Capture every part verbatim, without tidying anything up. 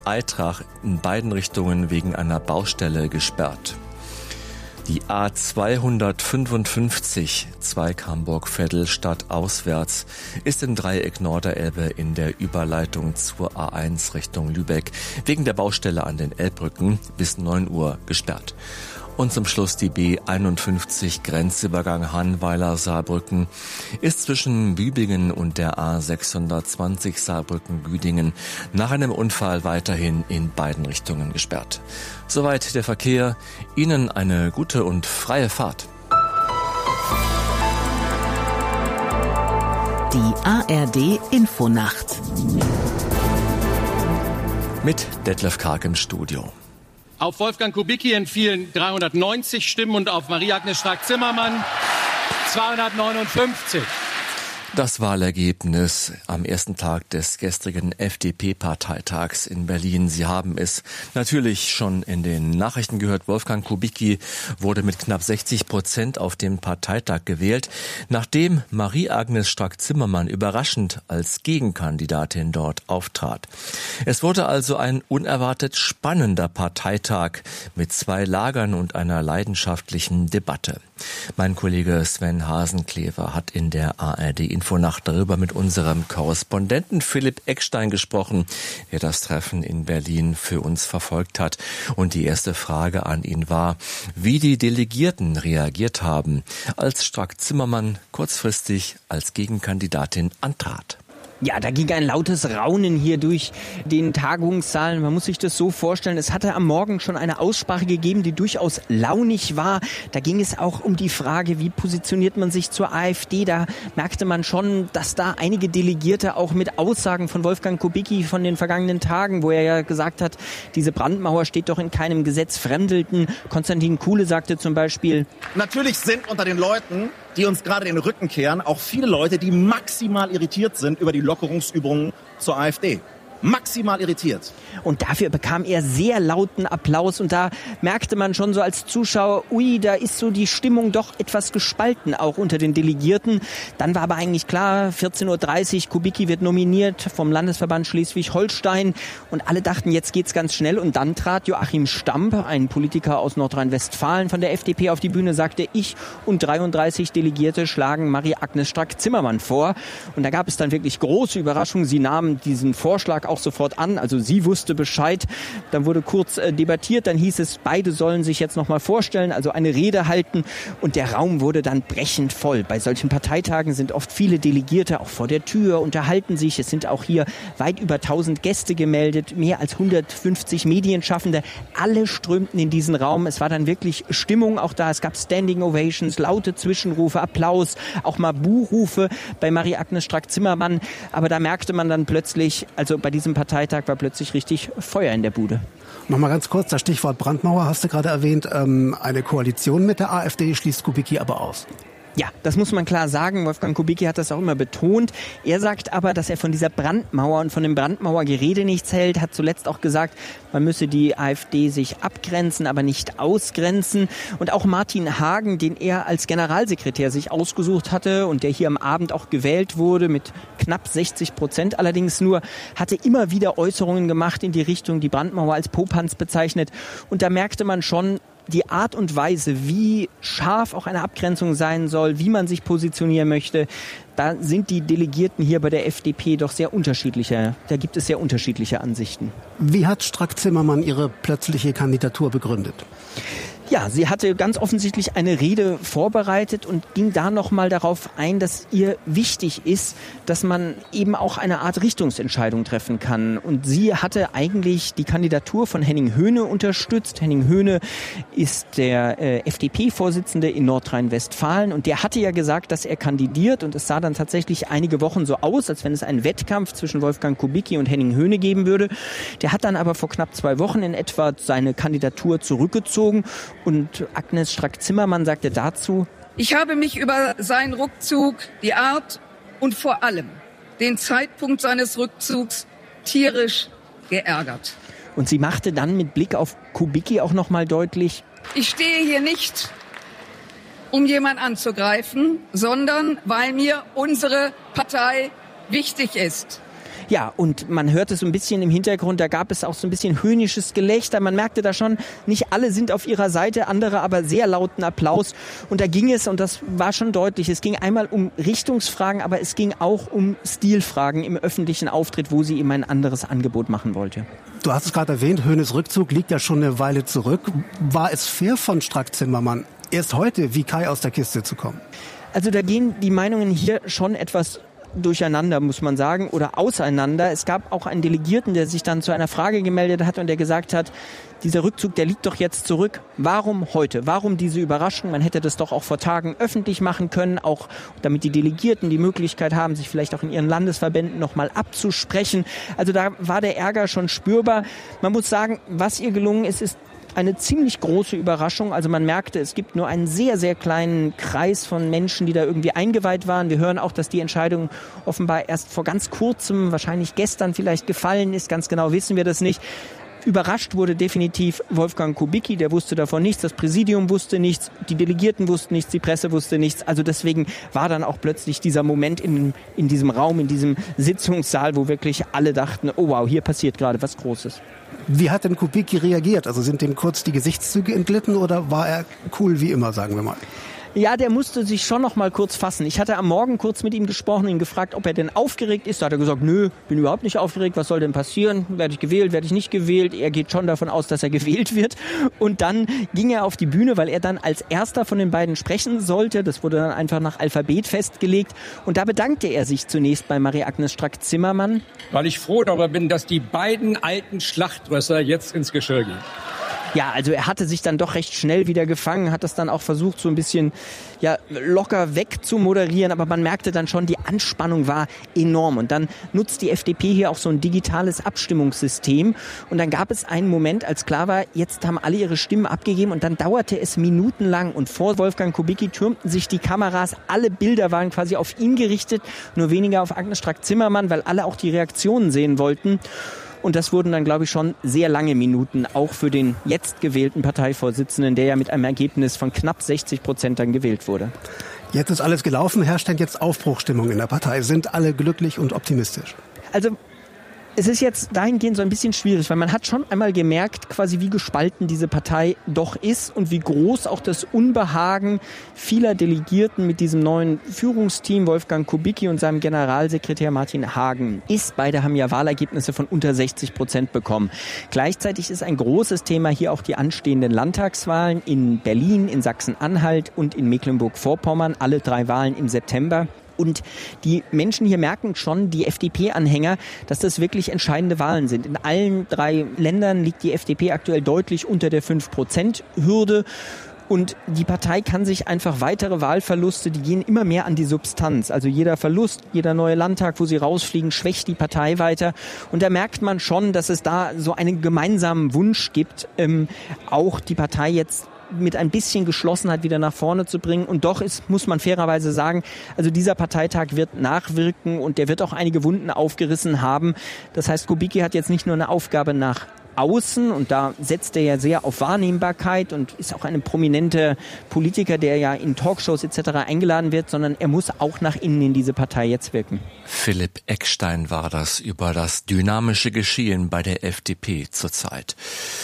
Eintracht in beiden Richtungen wegen einer Baustelle gesperrt. Die A zweihundertfünfundfünfzig Zweig-Hamburg-Vettelstadt auswärts ist im Dreieck Norderelbe in der Überleitung zur A eins Richtung Lübeck wegen der Baustelle an den Elbbrücken bis neun Uhr gesperrt. Und zum Schluss die B einundfünfzig Grenzübergang Hannweiler-Saarbrücken ist zwischen Bübingen und der A sechshundertzwanzig Saarbrücken-Büdingen nach einem Unfall weiterhin in beiden Richtungen gesperrt. Soweit der Verkehr. Ihnen eine gute und freie Fahrt. Die A R D Infonacht Mit Detlef Karg im Studio. Auf Wolfgang Kubicki entfielen dreihundertneunzig Stimmen und auf Marie-Agnes Strack-Zimmermann zweihundertneunundfünfzig. Das Wahlergebnis am ersten Tag des gestrigen F D P-Parteitags in Berlin. Sie haben es natürlich schon in den Nachrichten gehört. Wolfgang Kubicki wurde mit knapp sechzig Prozent auf dem Parteitag gewählt, nachdem Marie-Agnes Strack-Zimmermann überraschend als Gegenkandidatin dort auftrat. Es wurde also ein unerwartet spannender Parteitag mit zwei Lagern und einer leidenschaftlichen Debatte. Mein Kollege Sven Hasenklever hat in der A R D Infonacht darüber mit unserem Korrespondenten Philipp Eckstein gesprochen, der das Treffen in Berlin für uns verfolgt hat. Und die erste Frage an ihn war, wie die Delegierten reagiert haben, als Strack-Zimmermann kurzfristig als Gegenkandidatin antrat. Ja, da ging ein lautes Raunen hier durch den Tagungssaal. Man muss sich das so vorstellen, es hatte am Morgen schon eine Aussprache gegeben, die durchaus launig war. Da ging es auch um die Frage, wie positioniert man sich zur AfD. Da merkte man schon, dass da einige Delegierte auch mit Aussagen von Wolfgang Kubicki von den vergangenen Tagen, wo er ja gesagt hat, diese Brandmauer steht doch in keinem Gesetz, fremdelten. Konstantin Kuhle sagte zum Beispiel: Natürlich sind unter den Leuten, die uns gerade den Rücken kehren, auch viele Leute, die maximal irritiert sind über die Lockerungsübungen zur AfD. Maximal irritiert. Und dafür bekam er sehr lauten Applaus. Und da merkte man schon so als Zuschauer, ui, da ist so die Stimmung doch etwas gespalten, auch unter den Delegierten. Dann war aber eigentlich klar, vierzehn Uhr dreißig, Kubicki wird nominiert vom Landesverband Schleswig-Holstein. Und alle dachten, jetzt geht's ganz schnell. Und dann trat Joachim Stamp, ein Politiker aus Nordrhein-Westfalen von der F D P, auf die Bühne, sagte, ich und dreiunddreißig Delegierte schlagen Marie-Agnes Strack-Zimmermann vor. Und da gab es dann wirklich große Überraschungen. Sie nahmen diesen Vorschlag auch sofort an, also sie wusste Bescheid. Dann wurde kurz äh, debattiert, dann hieß es, beide sollen sich jetzt nochmal vorstellen, also eine Rede halten, und der Raum wurde dann brechend voll. Bei solchen Parteitagen sind oft viele Delegierte auch vor der Tür, unterhalten sich. Es sind auch hier weit über tausend Gäste gemeldet, mehr als hundertfünfzig Medienschaffende. Alle strömten in diesen Raum. Es war dann wirklich Stimmung auch da. Es gab Standing Ovations, laute Zwischenrufe, Applaus, auch mal Buhrufe bei Marie-Agnes Strack-Zimmermann. Aber da merkte man dann plötzlich, also bei diesem Parteitag war plötzlich richtig Feuer in der Bude. Nochmal ganz kurz, das Stichwort Brandmauer hast du gerade erwähnt. Ähm, eine Koalition mit der AfD schließt Kubicki aber aus. Ja, das muss man klar sagen. Wolfgang Kubicki hat das auch immer betont. Er sagt aber, dass er von dieser Brandmauer und von dem Brandmauergerede nichts hält. Hat zuletzt auch gesagt, man müsse die AfD sich abgrenzen, aber nicht ausgrenzen. Und auch Martin Hagen, den er als Generalsekretär sich ausgesucht hatte und der hier am Abend auch gewählt wurde, mit knapp sechzig Prozent allerdings nur, hatte immer wieder Äußerungen gemacht in die Richtung, die Brandmauer als Popanz bezeichnet. Und da merkte man schon, die Art und Weise, wie scharf auch eine Abgrenzung sein soll, wie man sich positionieren möchte, da sind die Delegierten hier bei der F D P doch sehr unterschiedliche, da gibt es sehr unterschiedliche Ansichten. Wie hat Strack-Zimmermann ihre plötzliche Kandidatur begründet? Ja, sie hatte ganz offensichtlich eine Rede vorbereitet und ging da nochmal darauf ein, dass ihr wichtig ist, dass man eben auch eine Art Richtungsentscheidung treffen kann. Und sie hatte eigentlich die Kandidatur von Henning Höhne unterstützt. Henning Höhne ist der äh, F D P-Vorsitzende in Nordrhein-Westfalen und der hatte ja gesagt, dass er kandidiert, und es sah dann tatsächlich einige Wochen so aus, als wenn es einen Wettkampf zwischen Wolfgang Kubicki und Henning Höhne geben würde. Der hat dann aber vor knapp zwei Wochen in etwa seine Kandidatur zurückgezogen. Und Agnes Strack-Zimmermann sagte dazu: Ich habe mich über seinen Rückzug, die Art und vor allem den Zeitpunkt seines Rückzugs tierisch geärgert. Und sie machte dann mit Blick auf Kubicki auch nochmal deutlich: Ich stehe hier nicht, um jemanden anzugreifen, sondern weil mir unsere Partei wichtig ist. Ja, und man hörte so ein bisschen im Hintergrund, da gab es auch so ein bisschen höhnisches Gelächter. Man merkte da schon, nicht alle sind auf ihrer Seite, andere aber sehr lauten Applaus. Und da ging es, und das war schon deutlich, es ging einmal um Richtungsfragen, aber es ging auch um Stilfragen im öffentlichen Auftritt, wo sie ihm ein anderes Angebot machen wollte. Du hast es gerade erwähnt, Höhnes Rückzug liegt ja schon eine Weile zurück. War es fair von Strack-Zimmermann, erst heute wie Kai aus der Kiste zu kommen? Also da gehen die Meinungen hier schon etwas durcheinander, muss man sagen, oder auseinander. Es gab auch einen Delegierten, der sich dann zu einer Frage gemeldet hat und der gesagt hat, dieser Rückzug, der liegt doch jetzt zurück. Warum heute? Warum diese Überraschung? Man hätte das doch auch vor Tagen öffentlich machen können, auch damit die Delegierten die Möglichkeit haben, sich vielleicht auch in ihren Landesverbänden nochmal abzusprechen. Also da war der Ärger schon spürbar. Man muss sagen, was ihr gelungen ist, ist eine ziemlich große Überraschung. Also man merkte, es gibt nur einen sehr, sehr kleinen Kreis von Menschen, die da irgendwie eingeweiht waren. Wir hören auch, dass die Entscheidung offenbar erst vor ganz kurzem, wahrscheinlich gestern vielleicht gefallen ist. Ganz genau wissen wir das nicht. Überrascht wurde definitiv Wolfgang Kubicki, der wusste davon nichts, das Präsidium wusste nichts, die Delegierten wussten nichts, die Presse wusste nichts. Also deswegen war dann auch plötzlich dieser Moment in, in diesem Raum, in diesem Sitzungssaal, wo wirklich alle dachten, oh wow, hier passiert gerade was Großes. Wie hat denn Kubicki reagiert? Also sind dem kurz die Gesichtszüge entglitten oder war er cool wie immer, sagen wir mal? Ja, der musste sich schon noch mal kurz fassen. Ich hatte am Morgen kurz mit ihm gesprochen, ihn gefragt, ob er denn aufgeregt ist. Da hat er gesagt, nö, bin überhaupt nicht aufgeregt. Was soll denn passieren? Werde ich gewählt, werde ich nicht gewählt? Er geht schon davon aus, dass er gewählt wird. Und dann ging er auf die Bühne, weil er dann als erster von den beiden sprechen sollte. Das wurde dann einfach nach Alphabet festgelegt. Und da bedankte er sich zunächst bei Marie-Agnes Strack-Zimmermann. Weil ich froh darüber bin, dass die beiden alten Schlachtrösser jetzt ins Geschirr gehen. Ja, also er hatte sich dann doch recht schnell wieder gefangen, hat das dann auch versucht, so ein bisschen ja, locker wegzumoderieren, aber man merkte dann schon, die Anspannung war enorm. Und dann nutzt die F D P hier auch so ein digitales Abstimmungssystem. Und dann gab es einen Moment, als klar war, jetzt haben alle ihre Stimmen abgegeben und dann dauerte es minutenlang. Und vor Wolfgang Kubicki türmten sich die Kameras, alle Bilder waren quasi auf ihn gerichtet, nur weniger auf Agnes Strack-Zimmermann, weil alle auch die Reaktionen sehen wollten. Und das wurden dann, glaube ich, schon sehr lange Minuten, auch für den jetzt gewählten Parteivorsitzenden, der ja mit einem Ergebnis von knapp sechzig Prozent dann gewählt wurde. Jetzt ist alles gelaufen, herrscht denn jetzt Aufbruchstimmung in der Partei? Sind alle glücklich und optimistisch? Also es ist jetzt dahingehend so ein bisschen schwierig, weil man hat schon einmal gemerkt, quasi wie gespalten diese Partei doch ist und wie groß auch das Unbehagen vieler Delegierten mit diesem neuen Führungsteam, Wolfgang Kubicki und seinem Generalsekretär Martin Hagen ist. Beide haben ja Wahlergebnisse von unter sechzig Prozent bekommen. Gleichzeitig ist ein großes Thema hier auch die anstehenden Landtagswahlen in Berlin, in Sachsen-Anhalt und in Mecklenburg-Vorpommern. Alle drei Wahlen im September. Und die Menschen hier merken schon, die F D P-Anhänger, dass das wirklich entscheidende Wahlen sind. In allen drei Ländern liegt die F D P aktuell deutlich unter der fünf Prozent Hürde. Und die Partei kann sich einfach weitere Wahlverluste, die gehen immer mehr an die Substanz. Also jeder Verlust, jeder neue Landtag, wo sie rausfliegen, schwächt die Partei weiter. Und da merkt man schon, dass es da so einen gemeinsamen Wunsch gibt, ähm, auch die Partei jetzt mit ein bisschen Geschlossenheit wieder nach vorne zu bringen. Und doch ist, muss man fairerweise sagen, also dieser Parteitag wird nachwirken und der wird auch einige Wunden aufgerissen haben. Das heißt, Kubicki hat jetzt nicht nur eine Aufgabe nach außen und da setzt er ja sehr auf Wahrnehmbarkeit und ist auch ein prominenter Politiker, der ja in Talkshows et cetera eingeladen wird, sondern er muss auch nach innen in diese Partei jetzt wirken. Philipp Eckstein war das über das dynamische Geschehen bei der F D P zurzeit.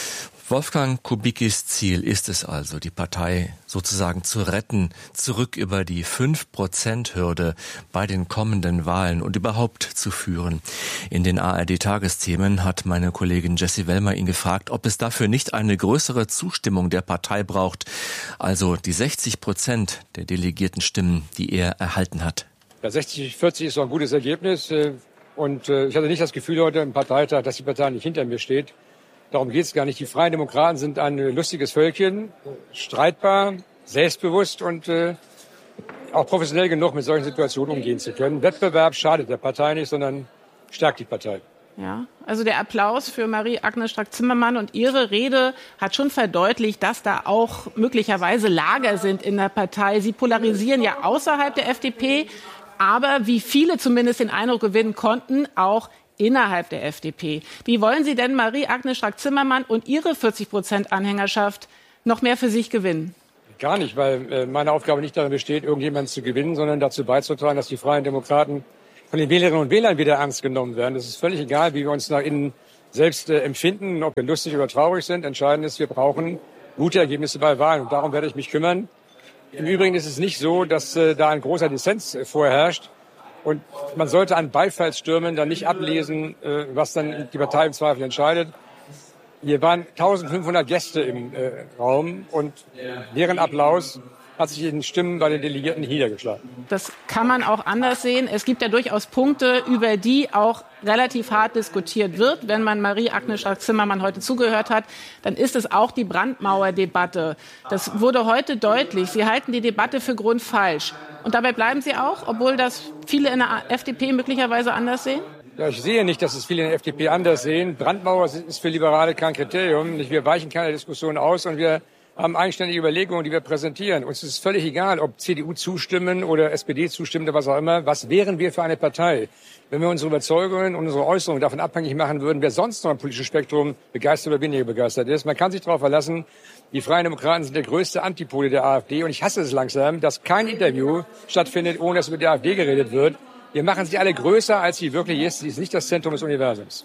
Wolfgang Kubickis Ziel ist es also, die Partei sozusagen zu retten, zurück über die fünf Prozent Hürde bei den kommenden Wahlen und überhaupt zu führen. In den A R D-Tagesthemen hat meine Kollegin Jessie Wellmer ihn gefragt, ob es dafür nicht eine größere Zustimmung der Partei braucht, also die sechzig Prozent der delegierten Stimmen, die er erhalten hat. Ja, sechzig vierzig ist doch ein gutes Ergebnis und ich hatte nicht das Gefühl heute im Parteitag, dass die Partei nicht hinter mir steht. Darum geht es gar nicht. Die Freien Demokraten sind ein lustiges Völkchen, streitbar, selbstbewusst und äh, auch professionell genug, mit solchen Situationen umgehen zu können. Wettbewerb schadet der Partei nicht, sondern stärkt die Partei. Ja, also der Applaus für Marie-Agnes Strack-Zimmermann und ihre Rede hat schon verdeutlicht, dass da auch möglicherweise Lager sind in der Partei. Sie polarisieren ja außerhalb der F D P, aber wie viele zumindest den Eindruck gewinnen konnten, auch innerhalb der F D P. Wie wollen Sie denn Marie-Agnes Strack-Zimmermann und ihre vierzig Prozent Anhängerschaft noch mehr für sich gewinnen? Gar nicht, weil äh, meine Aufgabe nicht darin besteht, irgendjemanden zu gewinnen, sondern dazu beizutragen, dass die Freien Demokraten von den Wählerinnen und Wählern wieder ernst genommen werden. Es ist völlig egal, wie wir uns nach innen selbst äh, empfinden, ob wir lustig oder traurig sind. Entscheidend ist, wir brauchen gute Ergebnisse bei Wahlen. Und darum werde ich mich kümmern. Im Übrigen ist es nicht so, dass äh, da ein großer Dissens äh, vorherrscht. Und man sollte an Beifallsstürmen dann nicht ablesen, äh, was dann die Partei im Zweifel entscheidet. Hier waren eintausendfünfhundert Gäste im äh, Raum und deren Applaus hat sich in den Stimmen bei den Delegierten niedergeschlagen. Das kann man auch anders sehen. Es gibt ja durchaus Punkte, über die auch relativ hart diskutiert wird. Wenn man Marie-Agnes Strack-Zimmermann heute zugehört hat, dann ist es auch die Brandmauerdebatte. Das wurde heute deutlich. Sie halten die Debatte für grundfalsch. Und dabei bleiben Sie auch, obwohl das viele in der F D P möglicherweise anders sehen? Ja, ich sehe nicht, dass es viele in der F D P anders sehen. Brandmauer ist für Liberale kein Kriterium. Wir weichen keine Diskussion aus und wir haben eigenständige Überlegungen, die wir präsentieren. Uns ist völlig egal, ob C D U zustimmen oder S P D zustimmen oder was auch immer. Was wären wir für eine Partei, wenn wir unsere Überzeugungen und unsere Äußerungen davon abhängig machen würden, wer sonst noch im politischen Spektrum begeistert oder weniger begeistert ist? Man kann sich darauf verlassen, die Freien Demokraten sind der größte Antipode der AfD. Und ich hasse es langsam, dass kein Interview stattfindet, ohne dass über die AfD geredet wird. Wir machen sie alle größer, als sie wirklich ist. Sie ist nicht das Zentrum des Universums.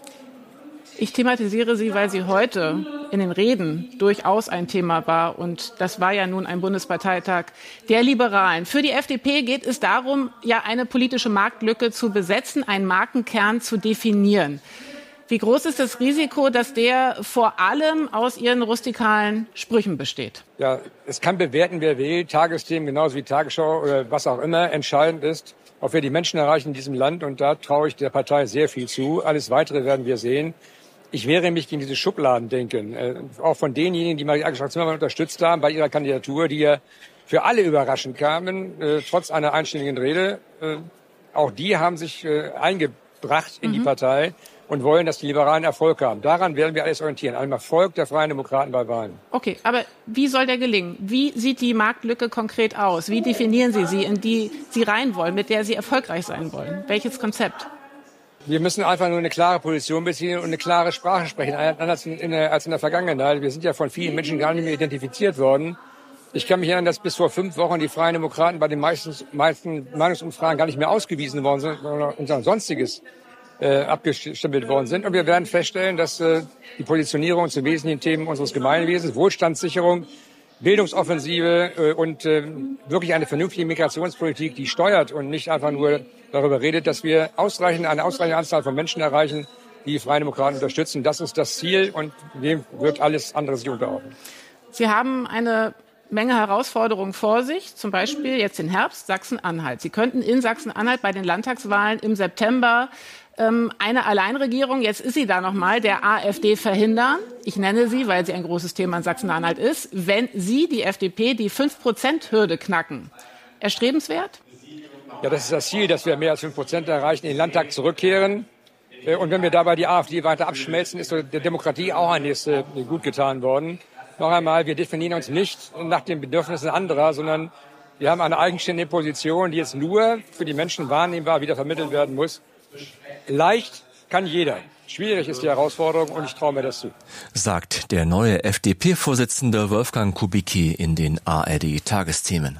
Ich thematisiere sie, weil sie heute in den Reden durchaus ein Thema war. Und das war ja nun ein Bundesparteitag der Liberalen. Für die F D P geht es darum, ja eine politische Marktlücke zu besetzen, einen Markenkern zu definieren. Wie groß ist das Risiko, dass der vor allem aus Ihren rustikalen Sprüchen besteht? Ja, es kann bewerten, wer will. Tagesthemen genauso wie Tagesschau oder was auch immer. Entscheidend ist, ob wir die Menschen erreichen in diesem Land. Und da traue ich der Partei sehr viel zu. Alles Weitere werden wir sehen. Ich wehre mich gegen dieses Schubladendenken, äh, auch von denjenigen, die Marie-Agnes Strack-Zimmermann unterstützt haben bei ihrer Kandidatur, die ja für alle überraschend kamen, äh, trotz einer einstündigen Rede. Äh, auch die haben sich äh, eingebracht in mhm. die Partei und wollen, dass die Liberalen Erfolg haben. Daran werden wir alles orientieren, an dem Erfolg der Freien Demokraten bei Wahlen. Okay, aber wie soll der gelingen? Wie sieht die Marktlücke konkret aus? Wie definieren Sie sie, in die Sie rein wollen, mit der Sie erfolgreich sein wollen? Welches Konzept? Wir müssen einfach nur eine klare Position beziehen und eine klare Sprache sprechen, anders in der, als in der Vergangenheit. Wir sind ja von vielen Menschen gar nicht mehr identifiziert worden. Ich kann mich erinnern, dass bis vor fünf Wochen die Freien Demokraten bei den meisten, meisten Meinungsumfragen gar nicht mehr ausgewiesen worden sind, sondern unser Sonstiges äh, abgestempelt worden sind. Und wir werden feststellen, dass äh, die Positionierung zu wesentlichen Themen unseres Gemeinwesens, Wohlstandssicherung, Bildungsoffensive äh, und äh, wirklich eine vernünftige Migrationspolitik, die steuert und nicht einfach nur darüber redet, dass wir ausreichend, eine ausreichende Anzahl von Menschen erreichen, die die Freien Demokraten unterstützen. Das ist das Ziel und dem wird alles andere sich unterordnen. Sie haben eine Menge Herausforderungen vor sich, zum Beispiel jetzt im Herbst Sachsen-Anhalt. Sie könnten in Sachsen-Anhalt bei den Landtagswahlen im September ähm, eine Alleinregierung, jetzt ist sie da nochmal, der AfD verhindern. Ich nenne sie, weil sie ein großes Thema in Sachsen-Anhalt ist, wenn Sie, die F D P, die fünf Prozent Hürde knacken. Erstrebenswert? Ja, das ist das Ziel, dass wir mehr als fünf Prozent erreichen, in den Landtag zurückkehren. Und wenn wir dabei die AfD weiter abschmelzen, ist der Demokratie auch einiges gut getan worden. Noch einmal, wir definieren uns nicht nach den Bedürfnissen anderer, sondern wir haben eine eigenständige Position, die jetzt nur für die Menschen wahrnehmbar wieder vermittelt werden muss. Leicht kann jeder. Schwierig ist die Herausforderung und ich traue mir das zu. Sagt der neue F D P-Vorsitzende Wolfgang Kubicki in den A R D-Tagesthemen.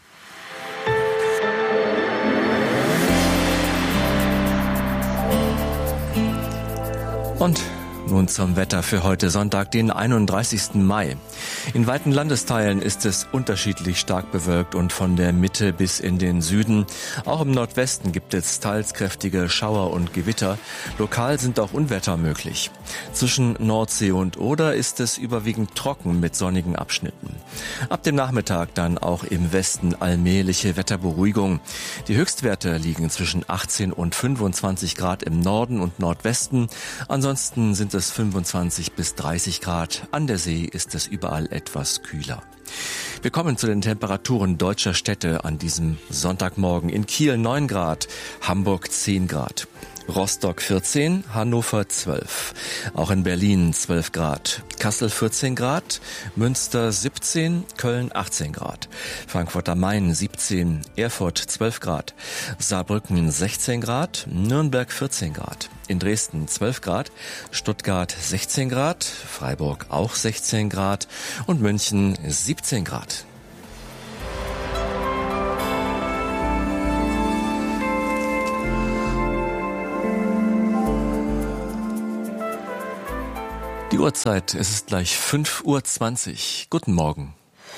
Und nun zum Wetter für heute Sonntag, den einunddreißigsten Mai. In weiten Landesteilen ist es unterschiedlich stark bewölkt und von der Mitte bis in den Süden. Auch im Nordwesten gibt es teils kräftige Schauer und Gewitter. Lokal sind auch Unwetter möglich. Zwischen Nordsee und Oder ist es überwiegend trocken mit sonnigen Abschnitten. Ab dem Nachmittag dann auch im Westen allmähliche Wetterberuhigung. Die Höchstwerte liegen zwischen achtzehn und fünfundzwanzig Grad im Norden und Nordwesten. Ansonsten sind es fünfundzwanzig bis dreißig Grad. An der See ist es überall etwas kühler. Wir kommen zu den Temperaturen deutscher Städte an diesem Sonntagmorgen. In Kiel neun Grad, Hamburg zehn Grad. Rostock vierzehn, Hannover zwölf. Auch in Berlin zwölf Grad. Kassel vierzehn Grad, Münster siebzehn, Köln achtzehn Grad. Frankfurt am Main siebzehn, Erfurt zwölf Grad. Saarbrücken sechzehn Grad, Nürnberg vierzehn Grad. In Dresden zwölf Grad, Stuttgart sechzehn Grad, Freiburg auch sechzehn Grad und München siebzehn Grad. Die Uhrzeit, es ist gleich fünf Uhr zwanzig. Guten Morgen.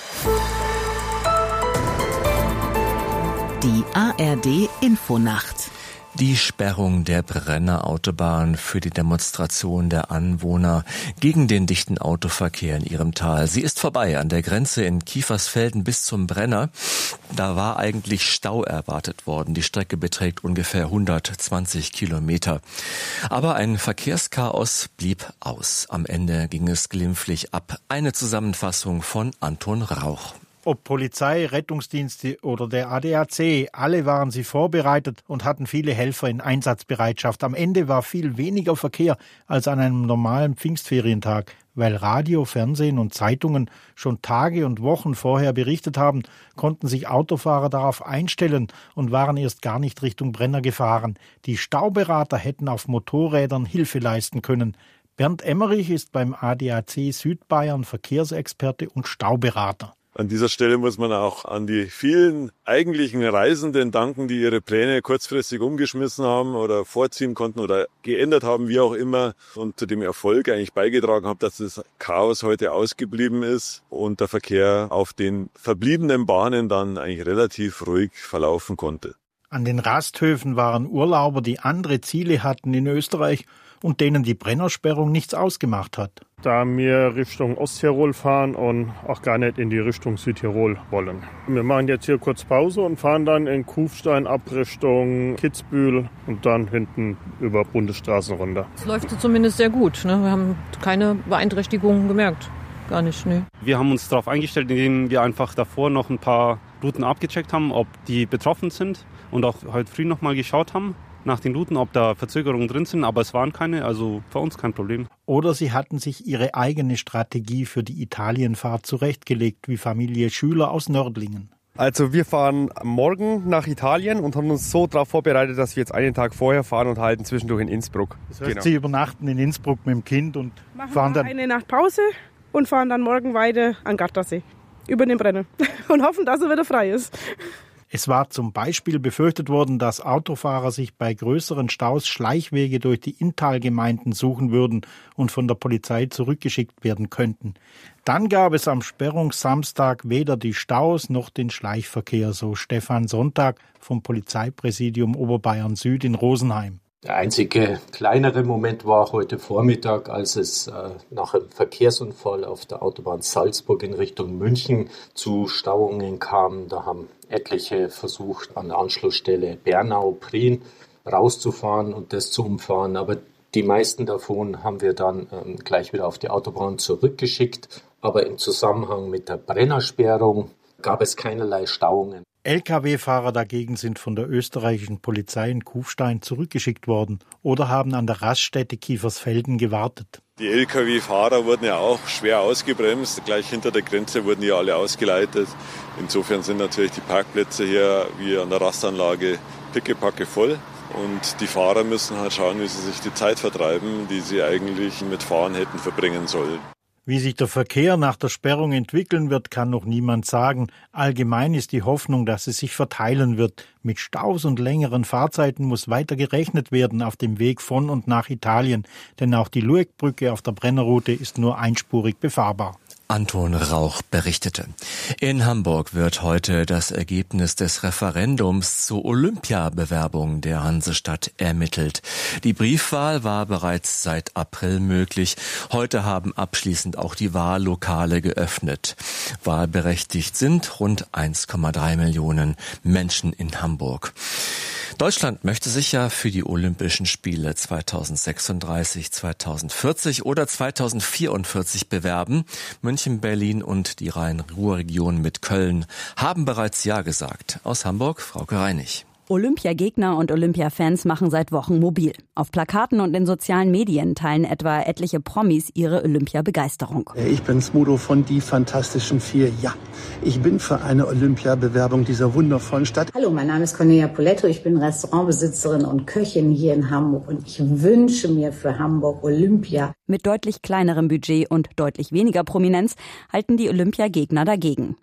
Die A R D Infonacht. Die Sperrung der Brenner Autobahn für die Demonstration der Anwohner gegen den dichten Autoverkehr in ihrem Tal. Sie ist vorbei an der Grenze in Kiefersfelden bis zum Brenner. Da war eigentlich Stau erwartet worden. Die Strecke beträgt ungefähr hundertzwanzig Kilometer. Aber ein Verkehrschaos blieb aus. Am Ende ging es glimpflich ab. Eine Zusammenfassung von Anton Rauch. Ob Polizei, Rettungsdienste oder der A D A C, alle waren sie vorbereitet und hatten viele Helfer in Einsatzbereitschaft. Am Ende war viel weniger Verkehr als an einem normalen Pfingstferientag, weil Radio, Fernsehen und Zeitungen schon Tage und Wochen vorher berichtet haben, konnten sich Autofahrer darauf einstellen und waren erst gar nicht Richtung Brenner gefahren. Die Stauberater hätten auf Motorrädern Hilfe leisten können. Bernd Emmerich ist beim A D A C Südbayern Verkehrsexperte und Stauberater. An dieser Stelle muss man auch an die vielen eigentlichen Reisenden danken, die ihre Pläne kurzfristig umgeschmissen haben oder vorziehen konnten oder geändert haben, wie auch immer, und zu dem Erfolg eigentlich beigetragen haben, dass das Chaos heute ausgeblieben ist und der Verkehr auf den verbliebenen Bahnen dann eigentlich relativ ruhig verlaufen konnte. An den Rasthöfen waren Urlauber, die andere Ziele hatten in Österreich und denen die Brennersperrung nichts ausgemacht hat. Da wir Richtung Osttirol fahren und auch gar nicht in die Richtung Südtirol wollen. Wir machen jetzt hier kurz Pause und fahren dann in Kufstein ab Richtung Kitzbühel und dann hinten über Bundesstraßen runter. Es läuft zumindest sehr gut, ne? Wir haben keine Beeinträchtigungen gemerkt. Gar nicht, ne. Wir haben uns darauf eingestellt, indem wir einfach davor noch ein paar Routen abgecheckt haben, ob die betroffen sind und auch heute früh noch mal geschaut haben nach den Routen, ob da Verzögerungen drin sind, aber es waren keine, also für uns kein Problem. Oder sie hatten sich ihre eigene Strategie für die Italienfahrt zurechtgelegt, wie Familie Schüler aus Nördlingen. Also wir fahren morgen nach Italien und haben uns so darauf vorbereitet, dass wir jetzt einen Tag vorher fahren und halten zwischendurch in Innsbruck. Das heißt, genau. Sie übernachten in Innsbruck mit dem Kind und machen fahren dann eine Nacht Pause und fahren dann morgen weiter an Gardasee über den Brenner und hoffen, dass er wieder frei ist. Es war zum Beispiel befürchtet worden, dass Autofahrer sich bei größeren Staus Schleichwege durch die Inntalgemeinden suchen würden und von der Polizei zurückgeschickt werden könnten. Dann gab es am Sperrungssamstag weder die Staus noch den Schleichverkehr, so Stefan Sonntag vom Polizeipräsidium Oberbayern Süd in Rosenheim. Der einzige kleinere Moment war heute Vormittag, als es äh, nach einem Verkehrsunfall auf der Autobahn Salzburg in Richtung München zu Stauungen kam. Da haben etliche versucht, an der Anschlussstelle Bernau-Prien rauszufahren und das zu umfahren. Aber die meisten davon haben wir dann ähm, gleich wieder auf die Autobahn zurückgeschickt. Aber im Zusammenhang mit der Brennersperrung gab es keinerlei Stauungen. L K W-Fahrer dagegen sind von der österreichischen Polizei in Kufstein zurückgeschickt worden oder haben an der Raststätte Kiefersfelden gewartet. Die L K W-Fahrer wurden ja auch schwer ausgebremst. Gleich hinter der Grenze wurden ja alle ausgeleitet. Insofern sind natürlich die Parkplätze hier wie an der Rastanlage pickepacke voll. Und die Fahrer müssen halt schauen, wie sie sich die Zeit vertreiben, die sie eigentlich mit Fahren hätten verbringen sollen. Wie sich der Verkehr nach der Sperrung entwickeln wird, kann noch niemand sagen. Allgemein ist die Hoffnung, dass es sich verteilen wird. Mit Staus und längeren Fahrzeiten muss weiter gerechnet werden auf dem Weg von und nach Italien, denn auch die Lueckbrücke auf der Brennerroute ist nur einspurig befahrbar. Anton Rauch berichtete. In Hamburg wird heute das Ergebnis des Referendums zur Olympiabewerbung der Hansestadt ermittelt. Die Briefwahl war bereits seit April möglich. Heute haben abschließend auch die Wahllokale geöffnet. Wahlberechtigt sind rund eins Komma drei Millionen Menschen in Hamburg. Deutschland möchte sich ja für die Olympischen Spiele zweitausendsechsunddreißig, zweitausendvierzig oder zweitausendvierundvierzig bewerben. München, Berlin und die Rhein-Ruhr-Region mit Köln haben bereits Ja gesagt. Aus Hamburg, Frauke Reinig. Olympiagegner und Olympiafans machen seit Wochen mobil. Auf Plakaten und in sozialen Medien teilen etwa etliche Promis ihre Olympia-Begeisterung. Ich bin Smudo von Die Fantastischen Vier. Ja, ich bin für eine Olympiabewerbung dieser wundervollen Stadt. Hallo, mein Name ist Cornelia Poletto. Ich bin Restaurantbesitzerin und Köchin hier in Hamburg und ich wünsche mir für Hamburg Olympia. Mit deutlich kleinerem Budget und deutlich weniger Prominenz halten die Olympiagegner dagegen.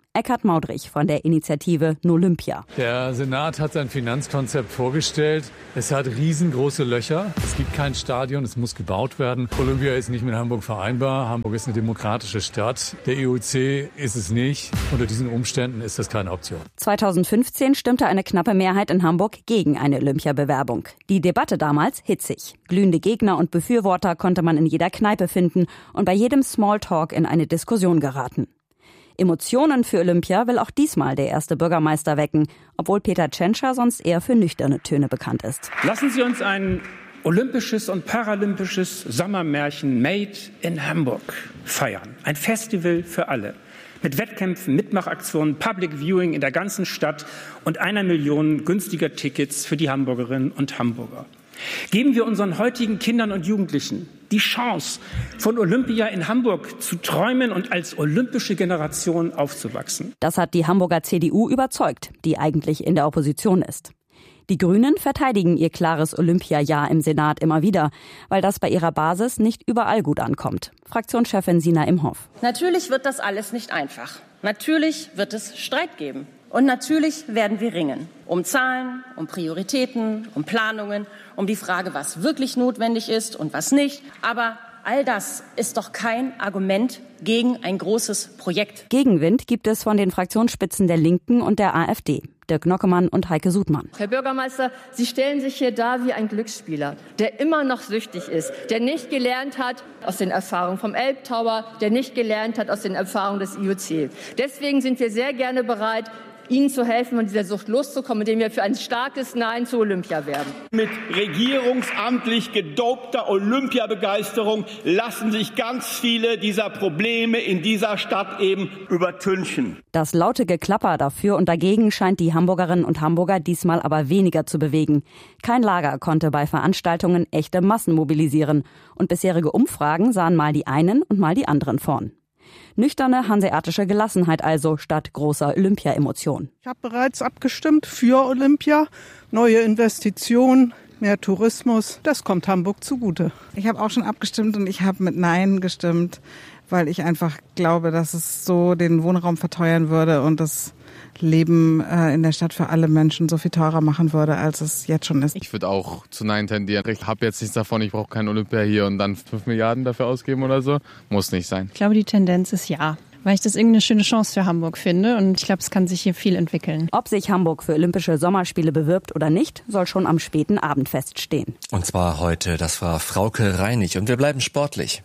Eckhard Maudrich von der Initiative Nolympia. Der Senat hat sein Finanzkonzept vorgestellt. Es hat riesengroße Löcher. Es gibt kein Stadion, es muss gebaut werden. Olympia ist nicht mit Hamburg vereinbar. Hamburg ist eine demokratische Stadt. Der E U C ist es nicht. Unter diesen Umständen ist das keine Option. zweitausendfünfzehn stimmte eine knappe Mehrheit in Hamburg gegen eine Olympia-Bewerbung. Die Debatte damals hitzig. Glühende Gegner und Befürworter konnte man in jeder Kneipe finden und bei jedem Smalltalk in eine Diskussion geraten. Emotionen für Olympia will auch diesmal der erste Bürgermeister wecken, obwohl Peter Tschentscher sonst eher für nüchterne Töne bekannt ist. Lassen Sie uns ein olympisches und paralympisches Sommermärchen Made in Hamburg feiern. Ein Festival für alle. Mit Wettkämpfen, Mitmachaktionen, Public Viewing in der ganzen Stadt und einer Million günstiger Tickets für die Hamburgerinnen und Hamburger. Geben wir unseren heutigen Kindern und Jugendlichen die Chance, von Olympia in Hamburg zu träumen und als olympische Generation aufzuwachsen. Das hat die Hamburger C D U überzeugt, die eigentlich in der Opposition ist. Die Grünen verteidigen ihr klares Olympia-Ja im Senat immer wieder, weil das bei ihrer Basis nicht überall gut ankommt. Fraktionschefin Sina Imhoff. Natürlich wird das alles nicht einfach. Natürlich wird es Streit geben. Und natürlich werden wir ringen. Um Zahlen, um Prioritäten, um Planungen, um die Frage, was wirklich notwendig ist und was nicht. Aber all das ist doch kein Argument gegen ein großes Projekt. Gegenwind gibt es von den Fraktionsspitzen der Linken und der AfD. Dirk Nockemann und Heike Sudmann. Herr Bürgermeister, Sie stellen sich hier dar wie ein Glücksspieler, der immer noch süchtig ist, der nicht gelernt hat aus den Erfahrungen vom Elbtower, der nicht gelernt hat aus den Erfahrungen des I O C. Deswegen sind wir sehr gerne bereit, Ihnen zu helfen, von dieser Sucht loszukommen, indem wir für ein starkes Nein zu Olympia werben. Mit regierungsamtlich gedopter Olympiabegeisterung lassen sich ganz viele dieser Probleme in dieser Stadt eben übertünchen. Das laute Geklapper dafür und dagegen scheint die Hamburgerinnen und Hamburger diesmal aber weniger zu bewegen. Kein Lager konnte bei Veranstaltungen echte Massen mobilisieren. Und bisherige Umfragen sahen mal die einen und mal die anderen vorn. Nüchterne hanseatische Gelassenheit also statt großer Olympia-Emotion. Ich habe bereits abgestimmt für Olympia, neue Investitionen, mehr Tourismus. Das kommt Hamburg zugute. Ich habe auch schon abgestimmt und ich habe mit Nein gestimmt, weil ich einfach glaube, dass es so den Wohnraum verteuern würde und das Leben äh, in der Stadt für alle Menschen so viel teurer machen würde, als es jetzt schon ist. Ich würde auch zu Nein tendieren. Ich habe jetzt nichts davon, ich brauche kein Olympia hier und dann fünf Milliarden dafür ausgeben oder so. Muss nicht sein. Ich glaube, die Tendenz ist ja, weil ich das irgendeine schöne Chance für Hamburg finde und ich glaube, es kann sich hier viel entwickeln. Ob sich Hamburg für Olympische Sommerspiele bewirbt oder nicht, soll schon am späten Abend feststehen. Und zwar heute, das war Frauke Reinig und wir bleiben sportlich.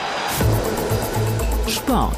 Sport.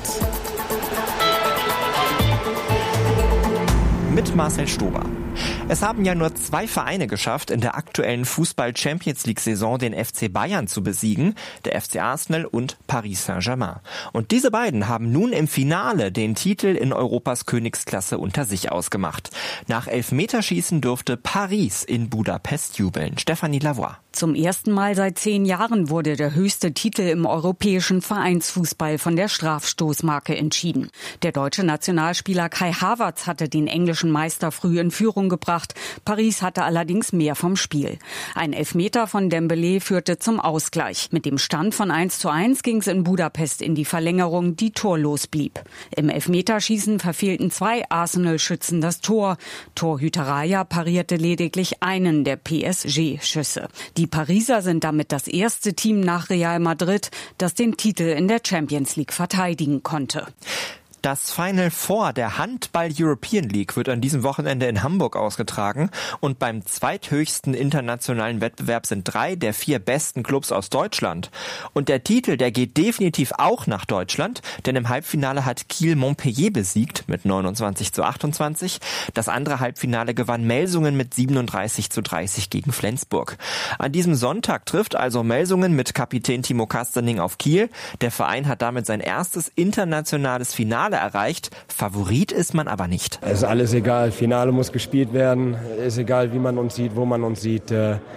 Mit Marcel Stober. Es haben ja nur zwei Vereine geschafft, in der aktuellen Fußball-Champions-League-Saison den F C Bayern zu besiegen, der F C Arsenal und Paris Saint-Germain. Und diese beiden haben nun im Finale den Titel in Europas Königsklasse unter sich ausgemacht. Nach Elfmeterschießen durfte Paris in Budapest jubeln. Stefanie Lavoie. Zum ersten Mal seit zehn Jahren wurde der höchste Titel im europäischen Vereinsfußball von der Strafstoßmarke entschieden. Der deutsche Nationalspieler Kai Havertz hatte den englischen Meister früh in Führung gebracht. Paris hatte allerdings mehr vom Spiel. Ein Elfmeter von Dembélé führte zum Ausgleich. Mit dem Stand von eins zu eins ging es in Budapest in die Verlängerung, die torlos blieb. Im Elfmeterschießen verfehlten zwei Arsenal-Schützen das Tor. Torhüter Raya parierte lediglich einen der P S G-Schüsse. Die Pariser sind damit das erste Team nach Real Madrid, das den Titel in der Champions League verteidigen konnte. Das Final Four der Handball-European League wird an diesem Wochenende in Hamburg ausgetragen und beim zweithöchsten internationalen Wettbewerb sind drei der vier besten Clubs aus Deutschland. Und der Titel, der geht definitiv auch nach Deutschland, denn im Halbfinale hat Kiel Montpellier besiegt mit neunundzwanzig zu achtundzwanzig. Das andere Halbfinale gewann Melsungen mit siebenunddreißig zu dreißig gegen Flensburg. An diesem Sonntag trifft also Melsungen mit Kapitän Timo Kasterning auf Kiel. Der Verein hat damit sein erstes internationales Finale erreicht. Favorit ist man aber nicht. Es ist alles egal. Finale muss gespielt werden. Es ist egal, wie man uns sieht, wo man uns sieht.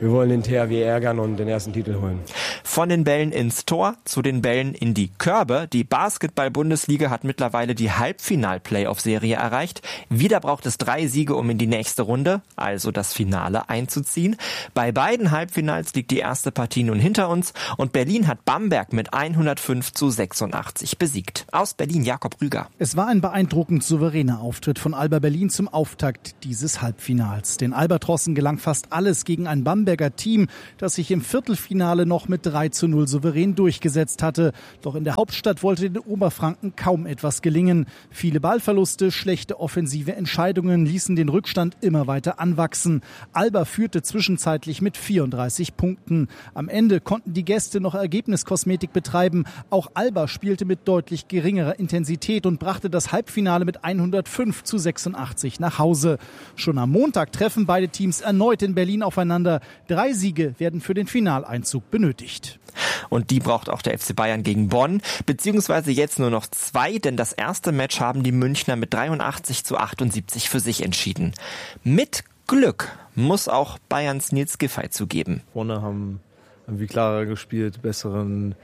wir wollen den T H W ärgern und den ersten Titel holen. Von den Bällen ins Tor zu den Bällen in die Körbe. Die Basketball-Bundesliga hat mittlerweile die Halbfinal-Playoff-Serie erreicht. Wieder braucht es drei Siege, um in die nächste Runde, also das Finale, einzuziehen. Bei beiden Halbfinals liegt die erste Partie nun hinter uns und Berlin hat Bamberg mit hundertfünf zu sechsundachtzig besiegt. Aus Berlin Jakob Rüger. Es war ein beeindruckend souveräner Auftritt von Alba Berlin zum Auftakt dieses Halbfinals. Den Albatrossen gelang fast alles gegen ein Bamberger Team, das sich im Viertelfinale noch mit drei zu null souverän durchgesetzt hatte. Doch in der Hauptstadt wollte den Oberfranken kaum etwas gelingen. Viele Ballverluste, schlechte offensive Entscheidungen ließen den Rückstand immer weiter anwachsen. Alba führte zwischenzeitlich mit vierunddreißig Punkten. Am Ende konnten die Gäste noch Ergebniskosmetik betreiben. Auch Alba spielte mit deutlich geringerer Intensität und brachte das Halbfinale mit hundertfünf zu sechsundachtzig nach Hause. Schon am Montag treffen beide Teams erneut in Berlin aufeinander. Drei Siege werden für den Finaleinzug benötigt. Und die braucht auch der F C Bayern gegen Bonn, beziehungsweise jetzt nur noch zwei, denn das erste Match haben die Münchner mit dreiundachtzig zu achtundsiebzig für sich entschieden. Mit Glück muss auch Bayerns Nils Giffey zugeben. Vorne haben, haben wir klarer gespielt, besseren,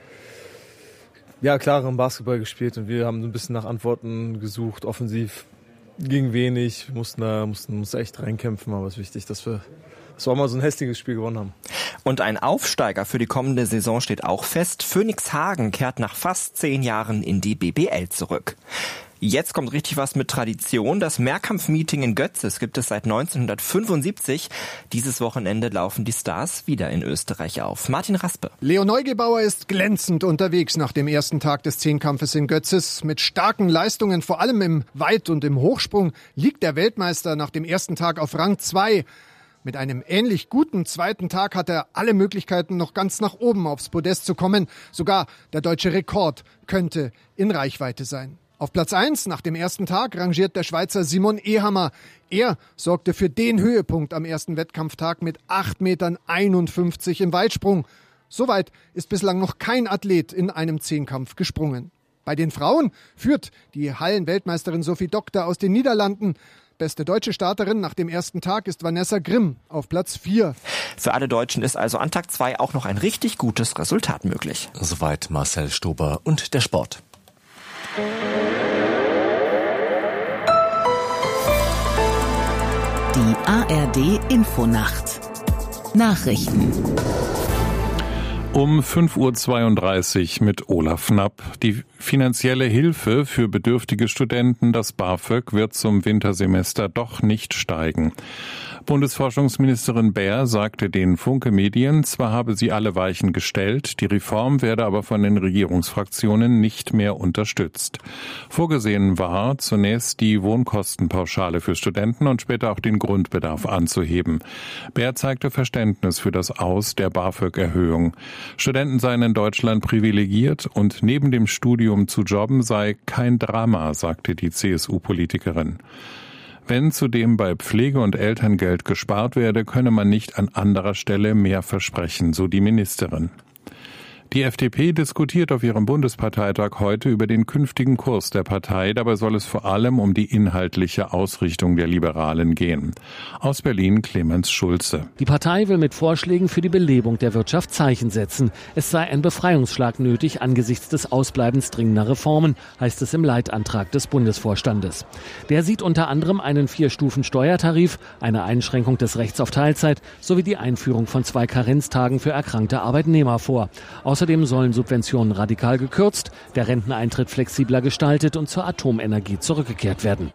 ja, klareren Basketball gespielt und wir haben so ein bisschen nach Antworten gesucht, offensiv ging wenig, mussten da mussten uns echt reinkämpfen, aber es ist wichtig, dass wir das war mal so ein hässliches Spiel gewonnen haben. Und ein Aufsteiger für die kommende Saison steht auch fest. Phoenix Hagen kehrt nach fast zehn Jahren in die B B L zurück. Jetzt kommt richtig was mit Tradition. Das Mehrkampf-Meeting in Götzis gibt es seit neunzehnhundertfünfundsiebzig. Dieses Wochenende laufen die Stars wieder in Österreich auf. Martin Raspe. Leo Neugebauer ist glänzend unterwegs nach dem ersten Tag des Zehnkampfes in Götzis. Mit starken Leistungen, vor allem im Weit- und im Hochsprung, liegt der Weltmeister nach dem ersten Tag auf Rang zwei. Mit einem ähnlich guten zweiten Tag hat er alle Möglichkeiten, noch ganz nach oben aufs Podest zu kommen. Sogar der deutsche Rekord könnte in Reichweite sein. Auf Platz eins nach dem ersten Tag rangiert der Schweizer Simon Ehammer. Er sorgte für den Höhepunkt am ersten Wettkampftag mit acht Meter einundfünfzig im Weitsprung. Soweit ist bislang noch kein Athlet in einem Zehnkampf gesprungen. Bei den Frauen führt die Hallenweltmeisterin Sophie Doktor aus den Niederlanden. Beste deutsche Starterin nach dem ersten Tag ist Vanessa Grimm auf Platz vier. Für alle Deutschen ist also an Tag zwei auch noch ein richtig gutes Resultat möglich. Soweit Marcel Stober und der Sport. Die A R D Infonacht. Nachrichten. Um fünf Uhr zweiunddreißig mit Olaf Knapp. Die finanzielle Hilfe für bedürftige Studenten, das BAföG, wird zum Wintersemester doch nicht steigen. Bundesforschungsministerin Baer sagte den Funke Medien, zwar habe sie alle Weichen gestellt, die Reform werde aber von den Regierungsfraktionen nicht mehr unterstützt. Vorgesehen war, zunächst die Wohnkostenpauschale für Studenten und später auch den Grundbedarf anzuheben. Baer zeigte Verständnis für das Aus der BAföG-Erhöhung. Studenten seien in Deutschland privilegiert und neben dem Studium zu jobben sei kein Drama, sagte die C S U-Politikerin. Wenn zudem bei Pflege- und Elterngeld gespart werde, könne man nicht an anderer Stelle mehr versprechen, so die Ministerin. Die F D P diskutiert auf ihrem Bundesparteitag heute über den künftigen Kurs der Partei. Dabei soll es vor allem um die inhaltliche Ausrichtung der Liberalen gehen. Aus Berlin Clemens Schulze. Die Partei will mit Vorschlägen für die Belebung der Wirtschaft Zeichen setzen. Es sei ein Befreiungsschlag nötig angesichts des Ausbleibens dringender Reformen, heißt es im Leitantrag des Bundesvorstandes. Der sieht unter anderem einen Vier-Stufen-Steuertarif, eine Einschränkung des Rechts auf Teilzeit sowie die Einführung von zwei Karenztagen für erkrankte Arbeitnehmer vor. Außerdem sollen Subventionen radikal gekürzt, der Renteneintritt flexibler gestaltet und zur Atomenergie zurückgekehrt werden.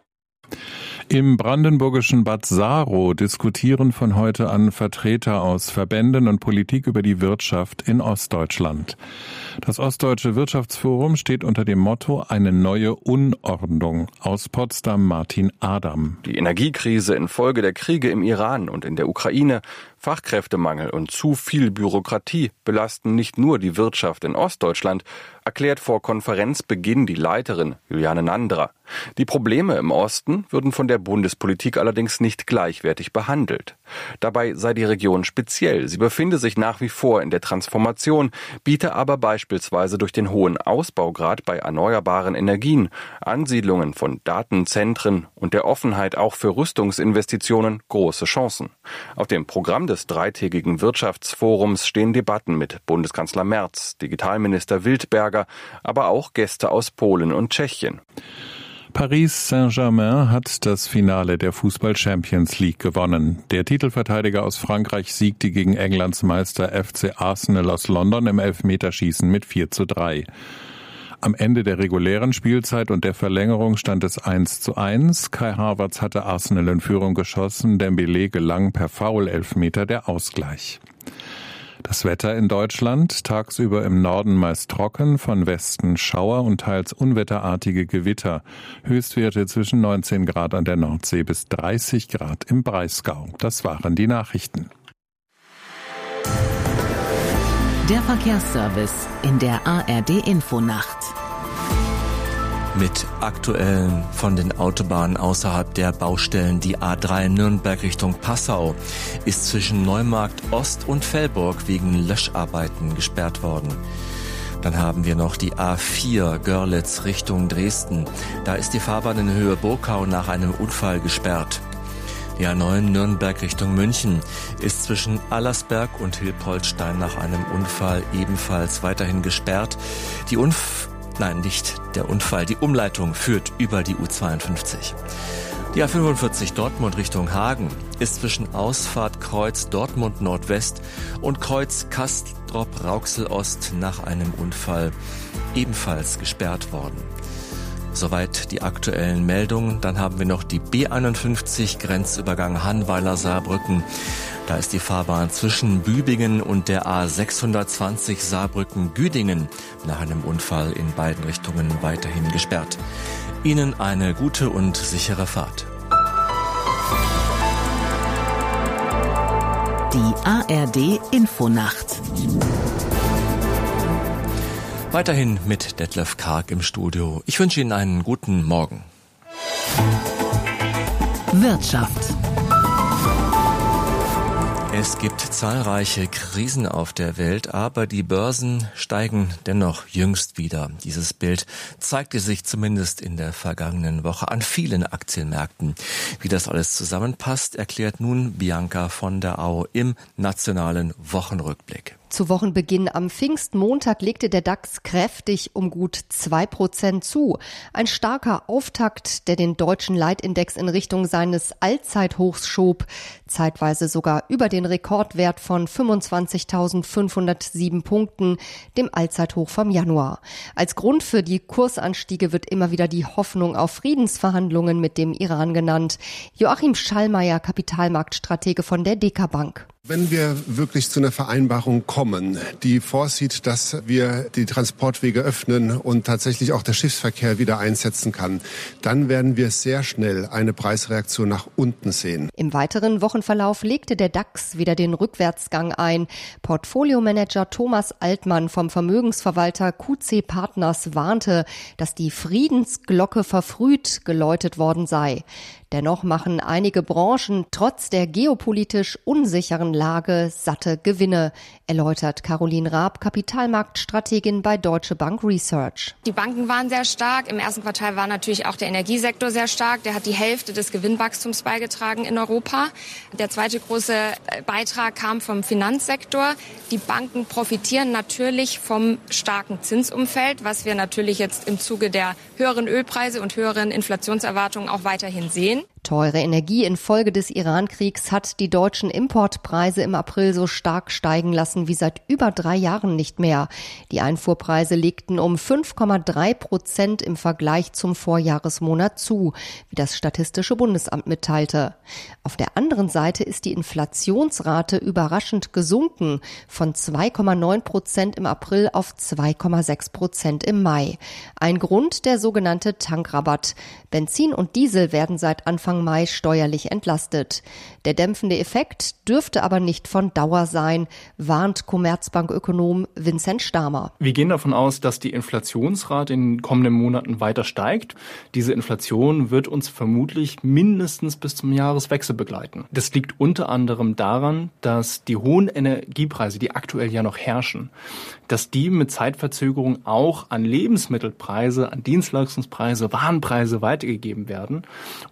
Im brandenburgischen Bad Saro diskutieren von heute an Vertreter aus Verbänden und Politik über die Wirtschaft in Ostdeutschland. Das Ostdeutsche Wirtschaftsforum steht unter dem Motto Eine neue Unordnung. Aus Potsdam Martin Adam. Die Energiekrise infolge der Kriege im Iran und in der Ukraine, Fachkräftemangel und zu viel Bürokratie belasten nicht nur die Wirtschaft in Ostdeutschland, erklärt vor Konferenzbeginn die Leiterin Juliane Nandra. Die Probleme im Osten würden von der Bundespolitik allerdings nicht gleichwertig behandelt. Dabei sei die Region speziell. Sie befinde sich nach wie vor in der Transformation, biete aber beispielsweise durch den hohen Ausbaugrad bei erneuerbaren Energien, Ansiedlungen von Datenzentren und der Offenheit auch für Rüstungsinvestitionen große Chancen. Auf dem Programm des des dreitägigen Wirtschaftsforums stehen Debatten mit Bundeskanzler Merz, Digitalminister Wildberger, aber auch Gäste aus Polen und Tschechien. Paris Saint-Germain hat das Finale der Fußball-Champions League gewonnen. Der Titelverteidiger aus Frankreich siegte gegen Englands Meister F C Arsenal aus London im Elfmeterschießen mit vier zu drei. Am Ende der regulären Spielzeit und der Verlängerung stand es eins zu eins. Kai Havertz hatte Arsenal in Führung geschossen. Dembélé gelang per Foul-Elfmeter der Ausgleich. Das Wetter in Deutschland, tagsüber im Norden meist trocken, von Westen Schauer und teils unwetterartige Gewitter. Höchstwerte zwischen neunzehn Grad an der Nordsee bis dreißig Grad im Breisgau. Das waren die Nachrichten. Der Verkehrsservice in der A R D-Infonacht. Mit aktuellen von den Autobahnen außerhalb der Baustellen die A drei Nürnberg Richtung Passau ist zwischen Neumarkt Ost und Velburg wegen Löscharbeiten gesperrt worden. Dann haben wir noch die A vier Görlitz Richtung Dresden. Da ist die Fahrbahn in Höhe Burgau nach einem Unfall gesperrt. Die A neun Nürnberg Richtung München ist zwischen Allersberg und Hilpoltstein nach einem Unfall ebenfalls weiterhin gesperrt. Die Unf Nein, nicht der Unfall. Die Umleitung führt über die U zweiundfünfzig. Die A fünfundvierzig Dortmund Richtung Hagen ist zwischen Ausfahrt Kreuz Dortmund Nordwest und Kreuz Kastrop Rauxel Ost nach einem Unfall ebenfalls gesperrt worden. Soweit die aktuellen Meldungen. Dann haben wir noch die B einundfünfzig Grenzübergang Hannweiler-Saarbrücken. Da ist die Fahrbahn zwischen Bübingen und der A sechshundertzwanzig Saarbrücken-Güdingen nach einem Unfall in beiden Richtungen weiterhin gesperrt. Ihnen eine gute und sichere Fahrt. Die A R D-Infonacht. Weiterhin mit Detlef Karg im Studio. Ich wünsche Ihnen einen guten Morgen. Wirtschaft. Es gibt zahlreiche Krisen auf der Welt, aber die Börsen steigen dennoch jüngst wieder. Dieses Bild zeigte sich zumindest in der vergangenen Woche an vielen Aktienmärkten. Wie das alles zusammenpasst, erklärt nun Bianca von der Au im nationalen Wochenrückblick. Zu Wochenbeginn am Pfingstmontag legte der DAX kräftig um gut zwei Prozent zu. Ein starker Auftakt, der den deutschen Leitindex in Richtung seines Allzeithochs schob, zeitweise sogar über den Rekordwert von fünfundzwanzigtausendfünfhundertsieben Punkten, dem Allzeithoch vom Januar. Als Grund für die Kursanstiege wird immer wieder die Hoffnung auf Friedensverhandlungen mit dem Iran genannt. Joachim Schallmeier, Kapitalmarktstratege von der Deka Bank. Wenn wir wirklich zu einer Vereinbarung kommen, die vorsieht, dass wir die Transportwege öffnen und tatsächlich auch der Schiffsverkehr wieder einsetzen kann, dann werden wir sehr schnell eine Preisreaktion nach unten sehen. Im weiteren Wochenverlauf legte der DAX wieder den Rückwärtsgang ein. Portfoliomanager Thomas Altmann vom Vermögensverwalter Q C Partners warnte, dass die Friedensglocke verfrüht geläutet worden sei. Dennoch machen einige Branchen trotz der geopolitisch unsicheren Lage satte Gewinne, erläutert Caroline Raab, Kapitalmarktstrategin bei Deutsche Bank Research. Die Banken waren sehr stark. Im ersten Quartal war natürlich auch der Energiesektor sehr stark. Der hat die Hälfte des Gewinnwachstums beigetragen in Europa. Der zweite große Beitrag kam vom Finanzsektor. Die Banken profitieren natürlich vom starken Zinsumfeld, was wir natürlich jetzt im Zuge der höheren Ölpreise und höheren Inflationserwartungen auch weiterhin sehen. Teure Energie infolge des Iran-Kriegs hat die deutschen Importpreise im April so stark steigen lassen wie seit über drei Jahren nicht mehr. Die Einfuhrpreise legten um fünf Komma drei Prozent im Vergleich zum Vorjahresmonat zu, wie das Statistische Bundesamt mitteilte. Auf der anderen Seite ist die Inflationsrate überraschend gesunken, von zwei Komma neun Prozent im April auf zwei Komma sechs Prozent im Mai. Ein Grund der sogenannte Tankrabatt. Benzin und Diesel werden seit Anfang Mai steuerlich entlastet. Der dämpfende Effekt dürfte aber nicht von Dauer sein, warnt Commerzbank-Ökonom Vincent Stamer. Wir gehen davon aus, dass die Inflationsrate in den kommenden Monaten weiter steigt. Diese Inflation wird uns vermutlich mindestens bis zum Jahreswechsel begleiten. Das liegt unter anderem daran, dass die hohen Energiepreise, die aktuell ja noch herrschen, dass die mit Zeitverzögerung auch an Lebensmittelpreise, an Dienstleistungspreise, Warenpreise weitergegeben werden. Und im zweiten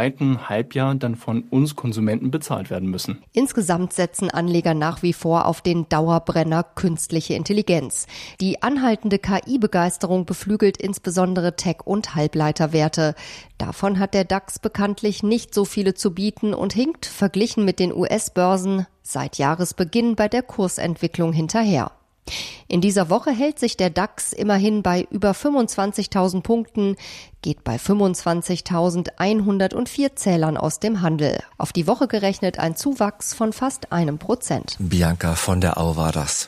zweiten Halbjahr dann von uns Konsumenten bezahlt werden müssen. Insgesamt setzen Anleger nach wie vor auf den Dauerbrenner künstliche Intelligenz. Die anhaltende K I-Begeisterung beflügelt insbesondere Tech- und Halbleiterwerte. Davon hat der DAX bekanntlich nicht so viele zu bieten und hinkt, verglichen mit den U S-Börsen, seit Jahresbeginn bei der Kursentwicklung hinterher. In dieser Woche hält sich der DAX immerhin bei über fünfundzwanzigtausend Punkten, geht bei fünfundzwanzigtausendeinhundertvier Zählern aus dem Handel. Auf die Woche gerechnet ein Zuwachs von fast einem Prozent. Bianca von der Au war das.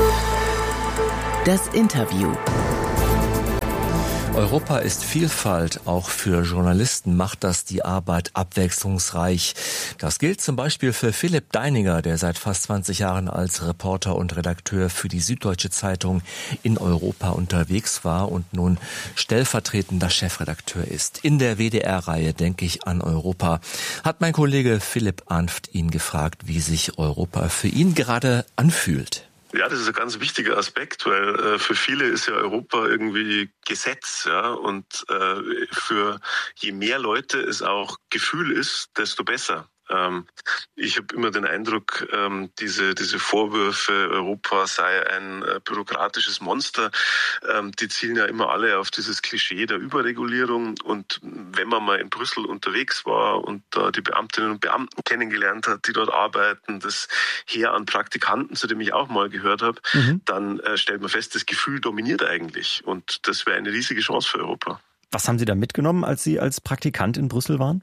Das Interview. Europa ist Vielfalt, auch für Journalisten macht das die Arbeit abwechslungsreich. Das gilt zum Beispiel für Philipp Deininger, der seit fast zwanzig Jahren als Reporter und Redakteur für die Süddeutsche Zeitung in Europa unterwegs war und nun stellvertretender Chefredakteur ist. In der W D R-Reihe Denke ich an Europa hat mein Kollege Philipp Arnft ihn gefragt, wie sich Europa für ihn gerade anfühlt. Ja, das ist ein ganz wichtiger Aspekt, weil äh, für viele ist ja Europa irgendwie Gesetz, ja, und äh, für je mehr Leute es auch Gefühl ist, desto besser. Ähm, ich habe immer den Eindruck, ähm, diese diese Vorwürfe, Europa sei ein äh, bürokratisches Monster, ähm, die zielen ja immer alle auf dieses Klischee der Überregulierung. Und wenn man mal in Brüssel unterwegs war und da die Beamtinnen und Beamten kennengelernt hat, die dort arbeiten, das Heer an Praktikanten, zu dem ich auch mal gehört habe, mhm. dann äh, stellt man fest, das Gefühl dominiert eigentlich. Und das wäre eine riesige Chance für Europa. Was haben Sie da mitgenommen, als Sie als Praktikant in Brüssel waren?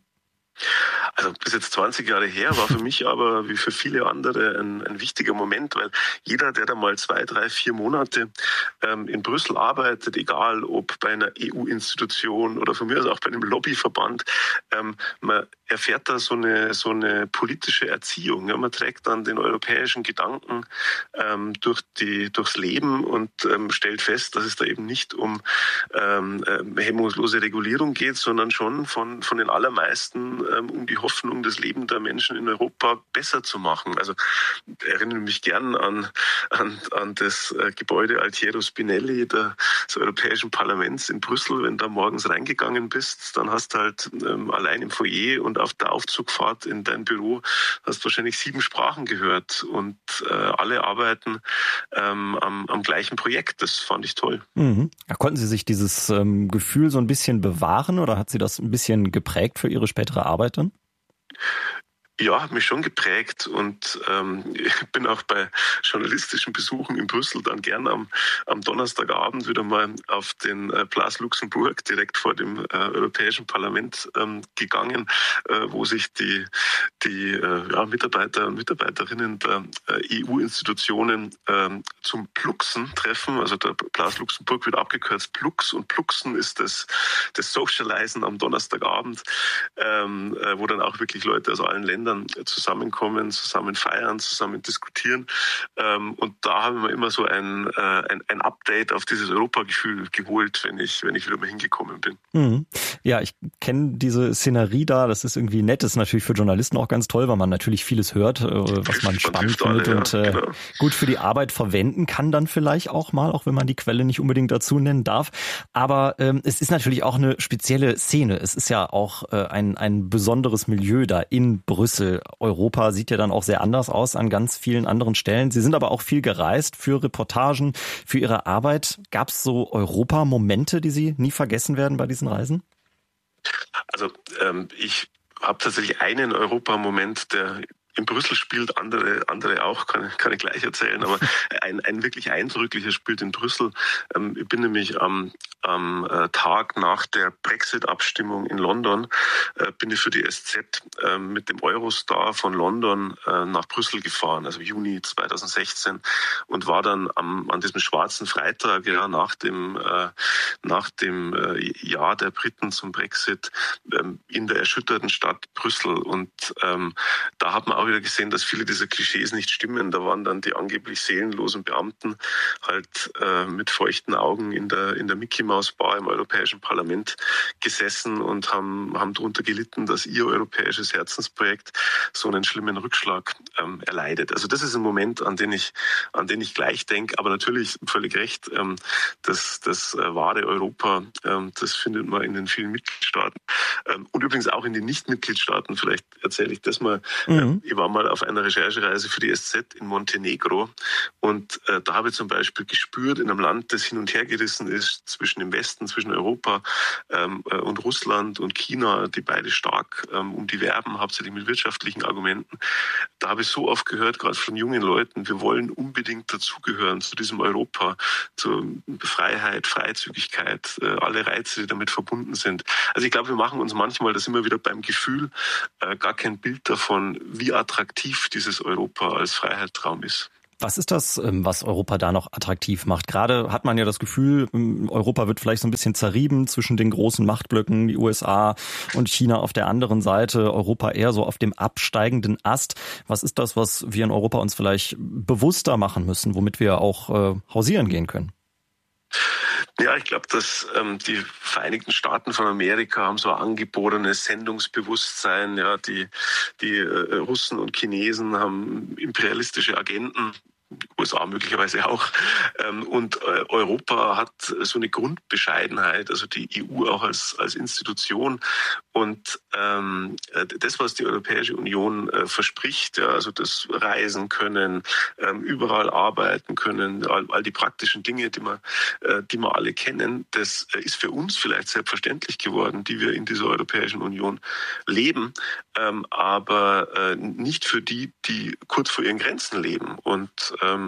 Also das ist jetzt zwanzig Jahre her, war für mich aber wie für viele andere ein, ein wichtiger Moment, weil jeder, der da mal zwei, drei, vier Monate ähm, in Brüssel arbeitet, egal ob bei einer E U-Institution oder von mir aus auch bei einem Lobbyverband, ähm, man erfährt da so eine so eine politische Erziehung. Ja? Man trägt dann den europäischen Gedanken ähm, durch die durchs Leben und ähm, stellt fest, dass es da eben nicht um ähm, hemmungslose Regulierung geht, sondern schon von von den allermeisten ähm, um die Hoffnung, das Leben der Menschen in Europa besser zu machen. Also ich erinnere mich gern an an, an das äh, Gebäude Altiero Spinelli der, des Europäischen Parlaments in Brüssel. Wenn du da morgens reingegangen bist, dann hast du halt ähm, allein im Foyer und auf der Aufzugfahrt in dein Büro hast wahrscheinlich sieben Sprachen gehört und äh, alle arbeiten ähm, am, am gleichen Projekt. Das fand ich toll. Mhm. Ja, konnten Sie sich dieses ähm, Gefühl so ein bisschen bewahren oder hat Sie das ein bisschen geprägt für Ihre spätere Arbeit dann? Ja, hat mich schon geprägt und ähm, ich bin auch bei journalistischen Besuchen in Brüssel dann gern am, am Donnerstagabend wieder mal auf den äh, Place Luxembourg direkt vor dem äh, Europäischen Parlament ähm, gegangen, äh, wo sich die, die äh, ja, Mitarbeiter und Mitarbeiterinnen der äh, E U-Institutionen äh, zum Pluxen treffen. Also der Place Luxembourg wird abgekürzt Plux und Pluxen ist das, das Socializen am Donnerstagabend, ähm, äh, wo dann auch wirklich Leute aus allen Ländern zusammenkommen, zusammen feiern, zusammen diskutieren. Und da haben wir immer so ein, ein, ein Update auf dieses Europagefühl geholt, wenn ich, wenn ich wieder mal hingekommen bin. Mhm. Ja, ich kenne diese Szenerie da. Das ist irgendwie nett. Das ist natürlich für Journalisten auch ganz toll, weil man natürlich vieles hört, was man spannend findet und ja, genau. gut für die Arbeit verwenden kann dann vielleicht auch mal, auch wenn man die Quelle nicht unbedingt dazu nennen darf. Aber ähm, es ist natürlich auch eine spezielle Szene. Es ist ja auch äh, ein, ein besonderes Milieu da in Brüssel. Europa sieht ja dann auch sehr anders aus an ganz vielen anderen Stellen. Sie sind aber auch viel gereist für Reportagen, für Ihre Arbeit. Gab es so Europa-Momente, die Sie nie vergessen werden bei diesen Reisen? Also ähm, ich habe tatsächlich einen Europa-Moment, der in Brüssel spielt, andere andere auch, kann, kann ich gleich erzählen, aber ein, ein wirklich eindrücklicher spielt in Brüssel. Ähm, ich bin nämlich am, am äh, Tag nach der Brexit-Abstimmung in London, äh, bin ich für die S Z äh, mit dem Eurostar von London äh, nach Brüssel gefahren, also Juni zweitausendsechzehn, und war dann am, an diesem schwarzen Freitag, ja, nach dem, äh, nach dem äh, Ja der Briten zum Brexit äh, in der erschütterten Stadt Brüssel. Und ähm, da hat man auch wieder gesehen, dass viele dieser Klischees nicht stimmen. Da waren dann die angeblich seelenlosen Beamten halt äh, mit feuchten Augen in der in der Mickey Donausspa im Europäischen Parlament gesessen und haben, haben darunter gelitten, dass ihr europäisches Herzensprojekt so einen schlimmen Rückschlag ähm, erleidet. Also das ist ein Moment, an den ich, an den ich gleich denke. Aber natürlich völlig recht, ähm, das, das äh, wahre Europa, ähm, das findet man in den vielen Mitgliedstaaten ähm, und übrigens auch in den Nicht-Mitgliedstaaten. Vielleicht erzähle ich das mal. Mhm. Ähm, ich war mal auf einer Recherchereise für die S Z in Montenegro und äh, da habe ich zum Beispiel gespürt, in einem Land, das hin und her gerissen ist zwischen dem Westen, zwischen Europa ähm, äh, und Russland und China, die beide stark ähm, um die werben, hauptsächlich mit wirtschaftlichen Argumenten. Da habe ich so oft gehört, gerade von jungen Leuten, wir wollen unbedingt dazugehören zu diesem Europa, zur Freiheit, Freizügigkeit, äh, alle Reize, die damit verbunden sind. Also ich glaube, wir machen uns manchmal, das immer wieder beim Gefühl, äh, gar kein Bild davon, wie attraktiv dieses Europa als Freiheitsraum ist. Was ist das, was Europa da noch attraktiv macht? Gerade hat man ja das Gefühl, Europa wird vielleicht so ein bisschen zerrieben zwischen den großen Machtblöcken, die U S A und China auf der anderen Seite, Europa eher so auf dem absteigenden Ast. Was ist das, was wir in Europa uns vielleicht bewusster machen müssen, womit wir auch äh, hausieren gehen können? Ja, ich glaube, dass ähm, die Vereinigten Staaten von Amerika haben so ein angeborenes Sendungsbewusstsein. Ja, die die äh, Russen und Chinesen haben imperialistische Agenten. U S A möglicherweise auch. Und Europa hat so eine Grundbescheidenheit, also die E U auch als, als Institution. Und ähm, das, was die Europäische Union äh, verspricht, ja, also das Reisen können, ähm, überall arbeiten können, all, all die praktischen Dinge, die wir, äh, die wir alle kennen, das äh, ist für uns vielleicht selbstverständlich geworden, die wir in dieser Europäischen Union leben, ähm, aber äh, nicht für die, die kurz vor ihren Grenzen leben. Und ähm,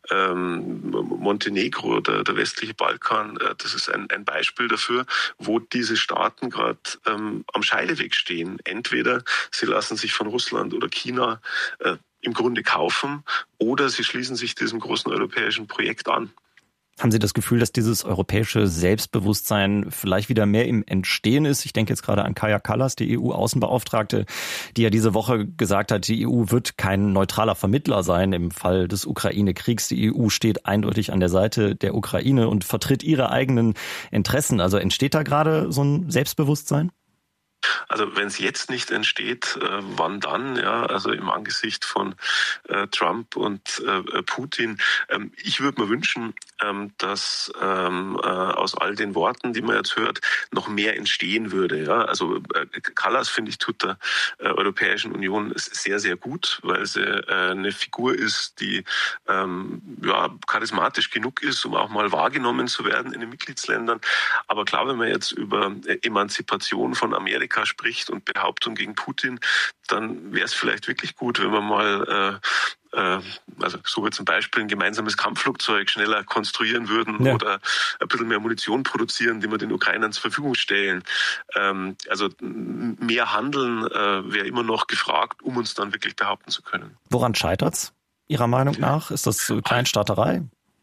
ähm, Montenegro, der, der westliche Balkan, äh, das ist ein, ein Beispiel dafür, wo diese Staaten gerade ähm, am Scheideweg stehen. Entweder sie lassen sich von Russland oder China äh, im Grunde kaufen oder sie schließen sich diesem großen europäischen Projekt an. Haben Sie das Gefühl, dass dieses europäische Selbstbewusstsein vielleicht wieder mehr im Entstehen ist? Ich denke jetzt gerade an Kaja Kallas, die E U-Außenbeauftragte, die ja diese Woche gesagt hat, die E U wird kein neutraler Vermittler sein im Fall des Ukraine-Kriegs. Die E U steht eindeutig an der Seite der Ukraine und vertritt ihre eigenen Interessen. Also entsteht da gerade so ein Selbstbewusstsein? Also wenn es jetzt nicht entsteht, äh, wann dann? Ja, also im Angesicht von äh, Trump und äh, Putin. Ähm, ich würde mir wünschen, ähm, dass ähm, äh, aus all den Worten, die man jetzt hört, noch mehr entstehen würde. Ja, also äh, Kallas, finde ich, tut der äh, Europäischen Union sehr, sehr gut, weil sie äh, eine Figur ist, die ähm, ja charismatisch genug ist, um auch mal wahrgenommen zu werden in den Mitgliedsländern. Aber klar, wenn man jetzt über Emanzipation von Amerika spricht und Behauptung gegen Putin, dann wäre es vielleicht wirklich gut, wenn man mal, äh, äh, also so wie zum Beispiel ein gemeinsames Kampfflugzeug schneller konstruieren würden ja. oder ein bisschen mehr Munition produzieren, die wir den Ukrainern zur Verfügung stellen. Ähm, also mehr Handeln äh, wäre immer noch gefragt, um uns dann wirklich behaupten zu können. Woran scheitert's Ihrer Meinung nach? Ist das Kleinstaaterei?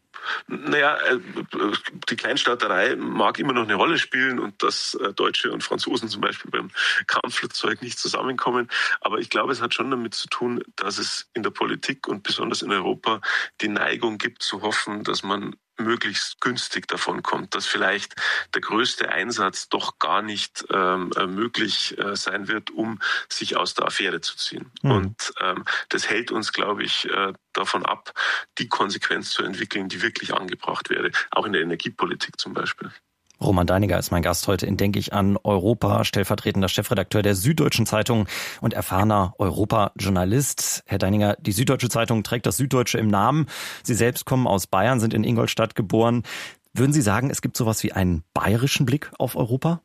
Naja, die Kleinstaaterei mag immer noch eine Rolle spielen und dass Deutsche und Franzosen zum Beispiel beim Kampfflugzeug nicht zusammenkommen. Aber ich glaube, es hat schon damit zu tun, dass es in der Politik und besonders in Europa die Neigung gibt zu hoffen, dass man möglichst günstig davon kommt, dass vielleicht der größte Einsatz doch gar nicht ähm, möglich äh, sein wird, um sich aus der Affäre zu ziehen. Mhm. Und ähm, das hält uns, glaube ich, äh, davon ab, die Konsequenz zu entwickeln, die wirklich angebracht wäre, auch in der Energiepolitik zum Beispiel. Roman Deininger ist mein Gast heute in Denk ich an Europa, stellvertretender Chefredakteur der Süddeutschen Zeitung und erfahrener Europa-Journalist. Herr Deininger, die Süddeutsche Zeitung trägt das Süddeutsche im Namen. Sie selbst kommen aus Bayern, sind in Ingolstadt geboren. Würden Sie sagen, es gibt sowas wie einen bayerischen Blick auf Europa?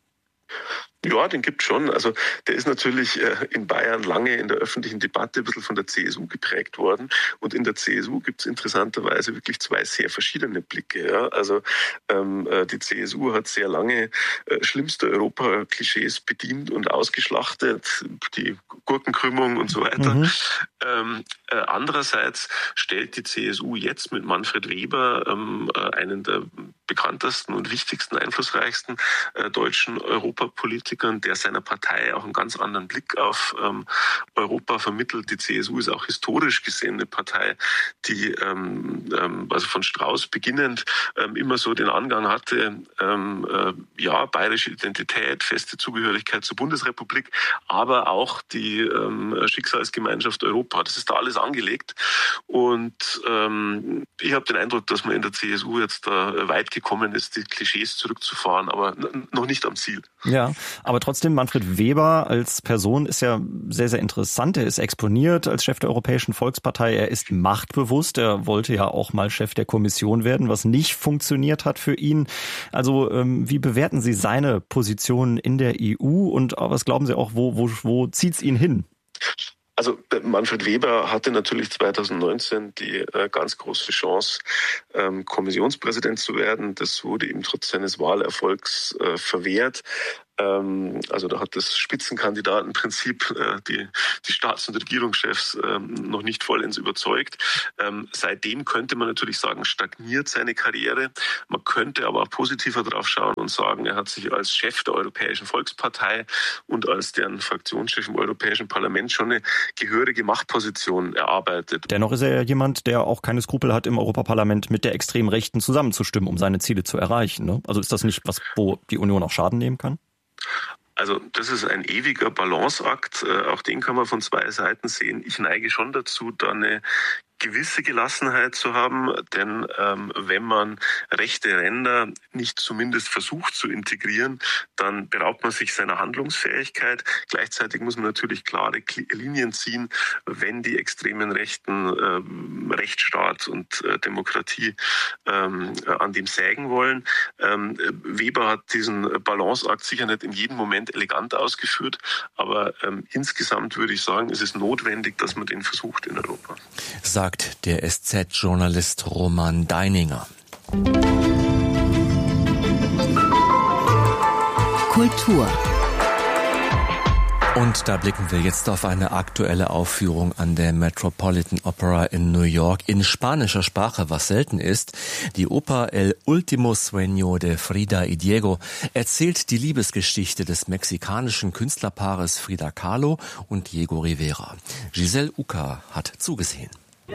Ja, den gibt es schon. Also der ist natürlich äh, in Bayern lange in der öffentlichen Debatte ein bisschen von der C S U geprägt worden. Und in der C S U gibt es interessanterweise wirklich zwei sehr verschiedene Blicke. Ja? Also ähm, die C S U hat sehr lange äh, schlimmste Europa-Klischees bedient und ausgeschlachtet, die Gurkenkrümmung und so weiter. Mhm. Ähm, äh, andererseits stellt die C S U jetzt mit Manfred Weber ähm, äh, einen der bekanntesten und wichtigsten, einflussreichsten äh, deutschen Europapolitiker Pragmatiker und der seiner Partei auch einen ganz anderen Blick auf ähm, Europa vermittelt. Die C S U ist auch historisch gesehen eine Partei, die ähm, ähm, also von Strauß beginnend ähm, immer so den Angang hatte, ähm, äh, ja, bayerische Identität, feste Zugehörigkeit zur Bundesrepublik, aber auch die ähm, Schicksalsgemeinschaft Europa. Das ist da alles angelegt. Und ähm, ich habe den Eindruck, dass man in der C S U jetzt da weit gekommen ist, die Klischees zurückzufahren, aber n- noch nicht am Ziel. Ja, aber trotzdem, Manfred Weber als Person ist ja sehr, sehr interessant. Er ist exponiert als Chef der Europäischen Volkspartei. Er ist machtbewusst. Er wollte ja auch mal Chef der Kommission werden, was nicht funktioniert hat für ihn. Also ähm, wie bewerten Sie seine Position in der E U und was glauben Sie auch, wo, wo, wo zieht's ihn hin? Also Manfred Weber hatte natürlich zweitausendneunzehn die äh, ganz große Chance, ähm, Kommissionspräsident zu werden. Das wurde ihm trotz seines Wahlerfolgs äh, verwehrt. Ähm, also da hat das Spitzenkandidatenprinzip äh, die, die Staats- und Regierungschefs ähm, noch nicht vollends überzeugt. Ähm, seitdem könnte man natürlich sagen, stagniert seine Karriere. Man könnte aber auch positiver drauf schauen und sagen, er hat sich als Chef der Europäischen Volkspartei und als deren Fraktionschef im Europäischen Parlament schon eine gehörige Machtposition erarbeitet. Dennoch ist er ja jemand, der auch keine Skrupel hat, im Europaparlament mit der extremen Rechten zusammenzustimmen, um seine Ziele zu erreichen. Ne? Also ist das nicht was, wo die Union auch Schaden nehmen kann? Also das ist ein ewiger Balanceakt. Auch den kann man von zwei Seiten sehen. Ich neige schon dazu, da eine gewisse Gelassenheit zu haben, denn ähm, wenn man rechte Ränder nicht zumindest versucht zu integrieren, dann beraubt man sich seiner Handlungsfähigkeit. Gleichzeitig muss man natürlich klare Linien ziehen, wenn die extremen Rechten ähm, Rechtsstaat und äh, Demokratie ähm, an dem sägen wollen. Ähm, Weber hat diesen Balanceakt sicher nicht in jedem Moment elegant ausgeführt, aber ähm, insgesamt würde ich sagen, es ist notwendig, dass man den versucht in Europa. Sagt der S Z-Journalist Roman Deininger. Kultur. Und da blicken wir jetzt auf eine aktuelle Aufführung an der Metropolitan Opera in New York in spanischer Sprache, was selten ist. Die Oper El Último Sueño de Frida y Diego erzählt die Liebesgeschichte des mexikanischen Künstlerpaares Frida Kahlo und Diego Rivera. Giselle Uca hat zugesehen.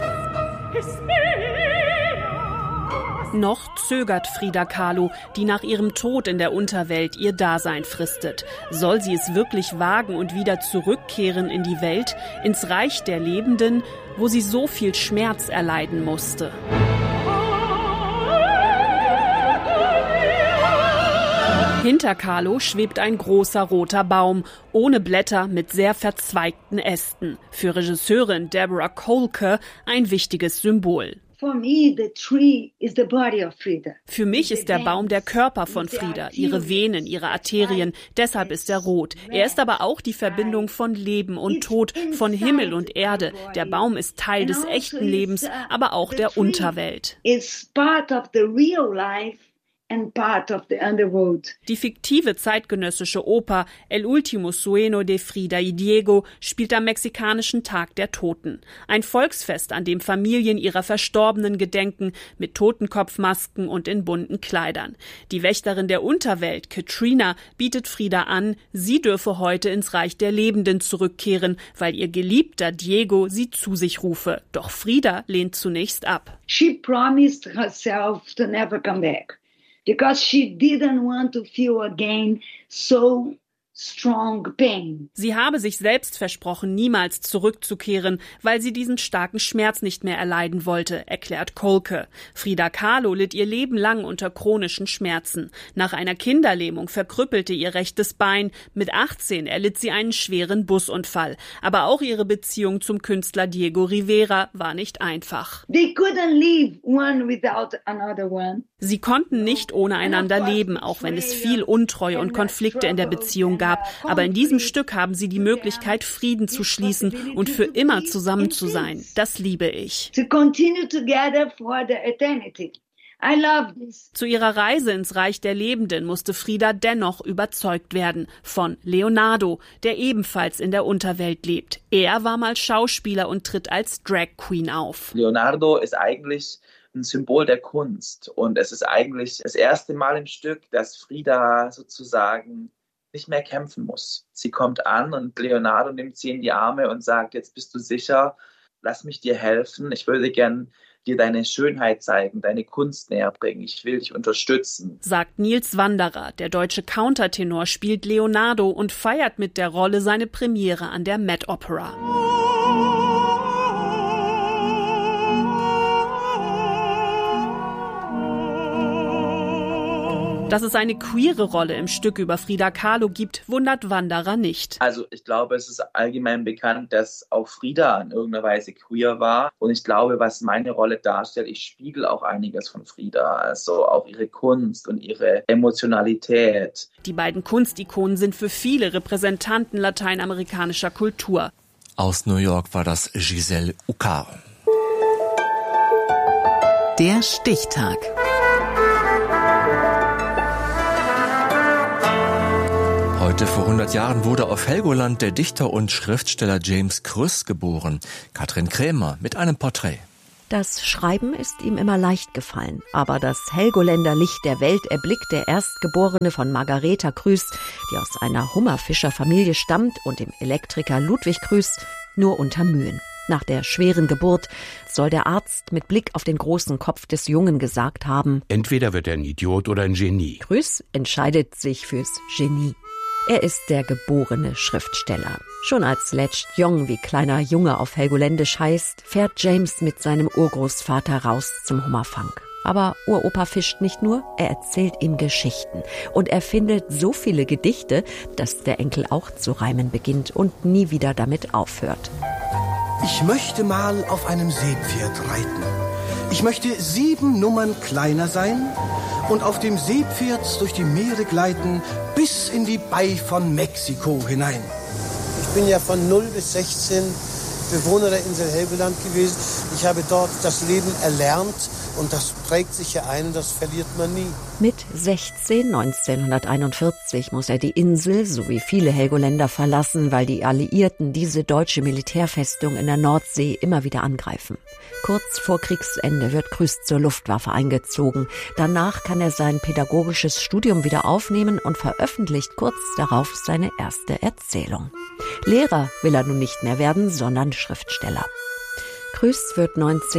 Noch zögert Frida Kahlo, die nach ihrem Tod in der Unterwelt ihr Dasein fristet. Soll sie es wirklich wagen und wieder zurückkehren in die Welt, ins Reich der Lebenden, wo sie so viel Schmerz erleiden musste? Hinter Kahlo schwebt ein großer roter Baum, ohne Blätter mit sehr verzweigten Ästen. Für Regisseurin Deborah Kolke ein wichtiges Symbol. Für mich ist der Baum der Körper von Frida, ihre Venen, ihre Arterien, deshalb ist er rot. Er ist aber auch die Verbindung von Leben und Tod, von Himmel und Erde. Der Baum ist Teil des echten Lebens, aber auch der Unterwelt. Die fiktive zeitgenössische Oper El Último Sueño de Frida y Diego spielt am mexikanischen Tag der Toten. Ein Volksfest, an dem Familien ihrer Verstorbenen gedenken, mit Totenkopfmasken und in bunten Kleidern. Die Wächterin der Unterwelt, Katrina, bietet Frida an, sie dürfe heute ins Reich der Lebenden zurückkehren, weil ihr Geliebter Diego sie zu sich rufe. Doch Frida lehnt zunächst ab. She promised herself to never come back. Because she didn't want to feel again so strong pain. Sie habe sich selbst versprochen, niemals zurückzukehren, weil sie diesen starken Schmerz nicht mehr erleiden wollte, erklärt Kolke. Frida Kahlo litt ihr Leben lang unter chronischen Schmerzen. Nach einer Kinderlähmung verkrüppelte ihr rechtes Bein. Mit achtzehn erlitt sie einen schweren Busunfall. Aber auch ihre Beziehung zum Künstler Diego Rivera war nicht einfach. They couldn't live one without another one. Sie konnten nicht ohne einander leben, auch wenn es viel Untreue und Konflikte in der Beziehung gab. Aber in diesem Stück haben sie die Möglichkeit, Frieden zu schließen und für immer zusammen zu sein. Das liebe ich. To continue together for the eternity. I love this. Zu ihrer Reise ins Reich der Lebenden musste Frida dennoch überzeugt werden von Leonardo, der ebenfalls in der Unterwelt lebt. Er war mal Schauspieler und tritt als Drag Queen auf. Leonardo ist eigentlich ein Symbol der Kunst und es ist eigentlich das erste Mal im Stück, dass Frida sozusagen nicht mehr kämpfen muss. Sie kommt an und Leonardo nimmt sie in die Arme und sagt, jetzt bist du sicher, lass mich dir helfen. Ich würde gern dir deine Schönheit zeigen, deine Kunst näher bringen. Ich will dich unterstützen. Sagt Nils Wanderer. Der deutsche Countertenor spielt Leonardo und feiert mit der Rolle seine Premiere an der Met Opera. Dass es eine queere Rolle im Stück über Frida Kahlo gibt, wundert Wanderer nicht. Also ich glaube, es ist allgemein bekannt, dass auch Frida in irgendeiner Weise queer war. Und ich glaube, was meine Rolle darstellt, ich spiegel auch einiges von Frida. Also auch ihre Kunst und ihre Emotionalität. Die beiden Kunstikonen sind für viele Repräsentanten lateinamerikanischer Kultur. Aus New York war das Giselle Ucar. Der Stichtag. Heute vor hundert Jahren wurde auf Helgoland der Dichter und Schriftsteller James Krüss geboren. Katrin Krämer mit einem Porträt. Das Schreiben ist ihm immer leicht gefallen, aber das Helgoländer Licht der Welt erblickt der Erstgeborene von Margaretha Krüss, die aus einer Hummerfischerfamilie stammt, und dem Elektriker Ludwig Krüss nur unter Mühen. Nach der schweren Geburt soll der Arzt mit Blick auf den großen Kopf des Jungen gesagt haben: Entweder wird er ein Idiot oder ein Genie. Krüss entscheidet sich fürs Genie. Er ist der geborene Schriftsteller. Schon als Letsch Jong, wie kleiner Junge auf Helgoländisch heißt, fährt James mit seinem Urgroßvater raus zum Hummerfang. Aber Uropa fischt nicht nur, er erzählt ihm Geschichten. Und er findet so viele Gedichte, dass der Enkel auch zu reimen beginnt und nie wieder damit aufhört. Ich möchte mal auf einem Seepferd reiten. Ich möchte sieben Nummern kleiner sein und auf dem Seepferd durch die Meere gleiten, bis in die Bai von Mexiko hinein. Ich bin ja von null bis sechzehn Bewohner der Insel Helgoland gewesen. Ich habe dort das Leben erlernt und das prägt sich ja ein, das verliert man nie. Mit sechzehn, neunzehnhunderteinundvierzig, muss er die Insel sowie viele Helgoländer verlassen, weil die Alliierten diese deutsche Militärfestung in der Nordsee immer wieder angreifen. Kurz vor Kriegsende wird Krüss zur Luftwaffe eingezogen. Danach kann er sein pädagogisches Studium wieder aufnehmen und veröffentlicht kurz darauf seine erste Erzählung. Lehrer will er nun nicht mehr werden, sondern Schriftsteller. Krüss wird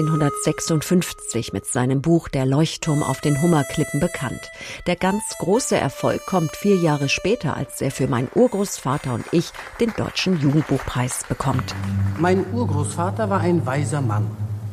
neunzehnhundertsechsundfünfzig mit seinem Buch Der Leuchtturm auf den Hummerklippen bekannt. Der ganz große Erfolg kommt vier Jahre später, als er für Mein Urgroßvater und ich den Deutschen Jugendbuchpreis bekommt. Mein Urgroßvater war ein weiser Mann.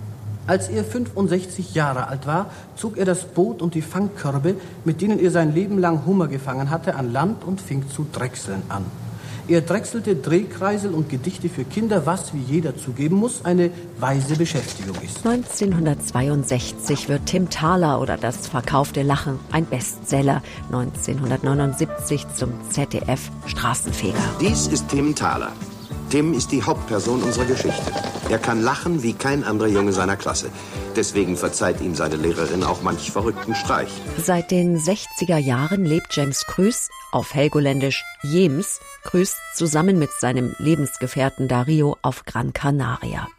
Als er fünfundsechzig Jahre alt war, zog er das Boot und die Fangkörbe, mit denen er sein Leben lang Hummer gefangen hatte, an Land und fing zu drechseln an. Er drechselte Drehkreisel und Gedichte für Kinder, was, wie jeder zugeben muss, eine weise Beschäftigung ist. neunzehnhundertzweiundsechzig wird Tim Thaler oder Das verkaufte Lachen ein Bestseller. neunzehnhundertneunundsiebzig zum Z D F Straßenfeger. Dies ist Tim Thaler. Tim ist die Hauptperson unserer Geschichte. Er kann lachen wie kein anderer Junge seiner Klasse. Deswegen verzeiht ihm seine Lehrerin auch manch verrückten Streich. Seit den sechziger Jahren lebt James Krüss, auf Helgoländisch Jems, Krüss zusammen mit seinem Lebensgefährten Dario auf Gran Canaria.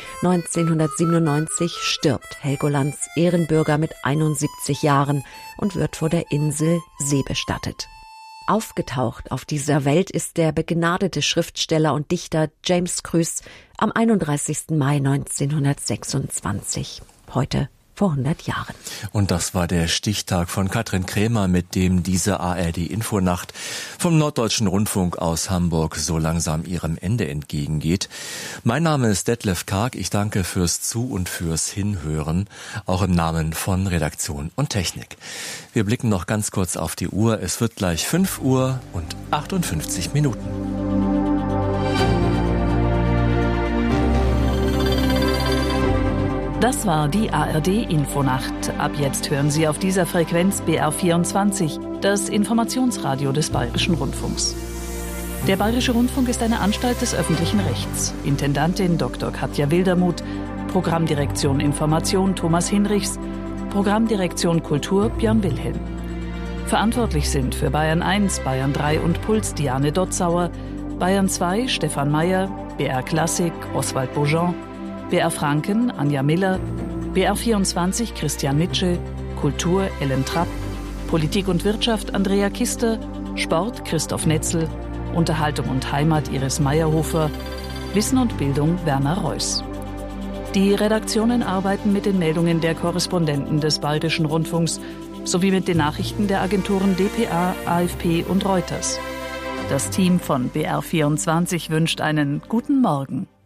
neunzehnhundertsiebenundneunzig stirbt Helgolands Ehrenbürger mit einundsiebzig Jahren und wird vor der Insel seebestattet. Aufgetaucht auf dieser Welt ist der begnadete Schriftsteller und Dichter James Krüss am einunddreißigsten Mai neunzehnhundertsechsundzwanzig. Heute vor hundert Jahren. Und das war der Stichtag von Katrin Krämer, mit dem diese A R D-Infonacht vom Norddeutschen Rundfunk aus Hamburg so langsam ihrem Ende entgegengeht. Mein Name ist Detlef Karg. Ich danke fürs Zu- und fürs Hinhören, auch im Namen von Redaktion und Technik. Wir blicken noch ganz kurz auf die Uhr. Es wird gleich fünf Uhr und achtundfünfzig Minuten. Das war die A R D-Infonacht. Ab jetzt hören Sie auf dieser Frequenz B R vierundzwanzig, das Informationsradio des Bayerischen Rundfunks. Der Bayerische Rundfunk ist eine Anstalt des öffentlichen Rechts. Intendantin Doktor Katja Wildermuth, Programmdirektion Information Thomas Hinrichs, Programmdirektion Kultur Björn Wilhelm. Verantwortlich sind für Bayern eins, Bayern drei und Puls Diane Dotzauer, Bayern zwei Stefan Mayer, B R Klassik Oswald Beaujean, B R Franken, Anja Miller, B R vierundzwanzig, Christian Nitsche, Kultur, Ellen Trapp, Politik und Wirtschaft, Andrea Kister, Sport Christoph Netzel, Unterhaltung und Heimat Iris Meyerhofer, Wissen und Bildung Werner Reuss. Die Redaktionen arbeiten mit den Meldungen der Korrespondenten des Bayerischen Rundfunks sowie mit den Nachrichten der Agenturen D P A, A F P und Reuters. Das Team von B R vierundzwanzig wünscht einen guten Morgen.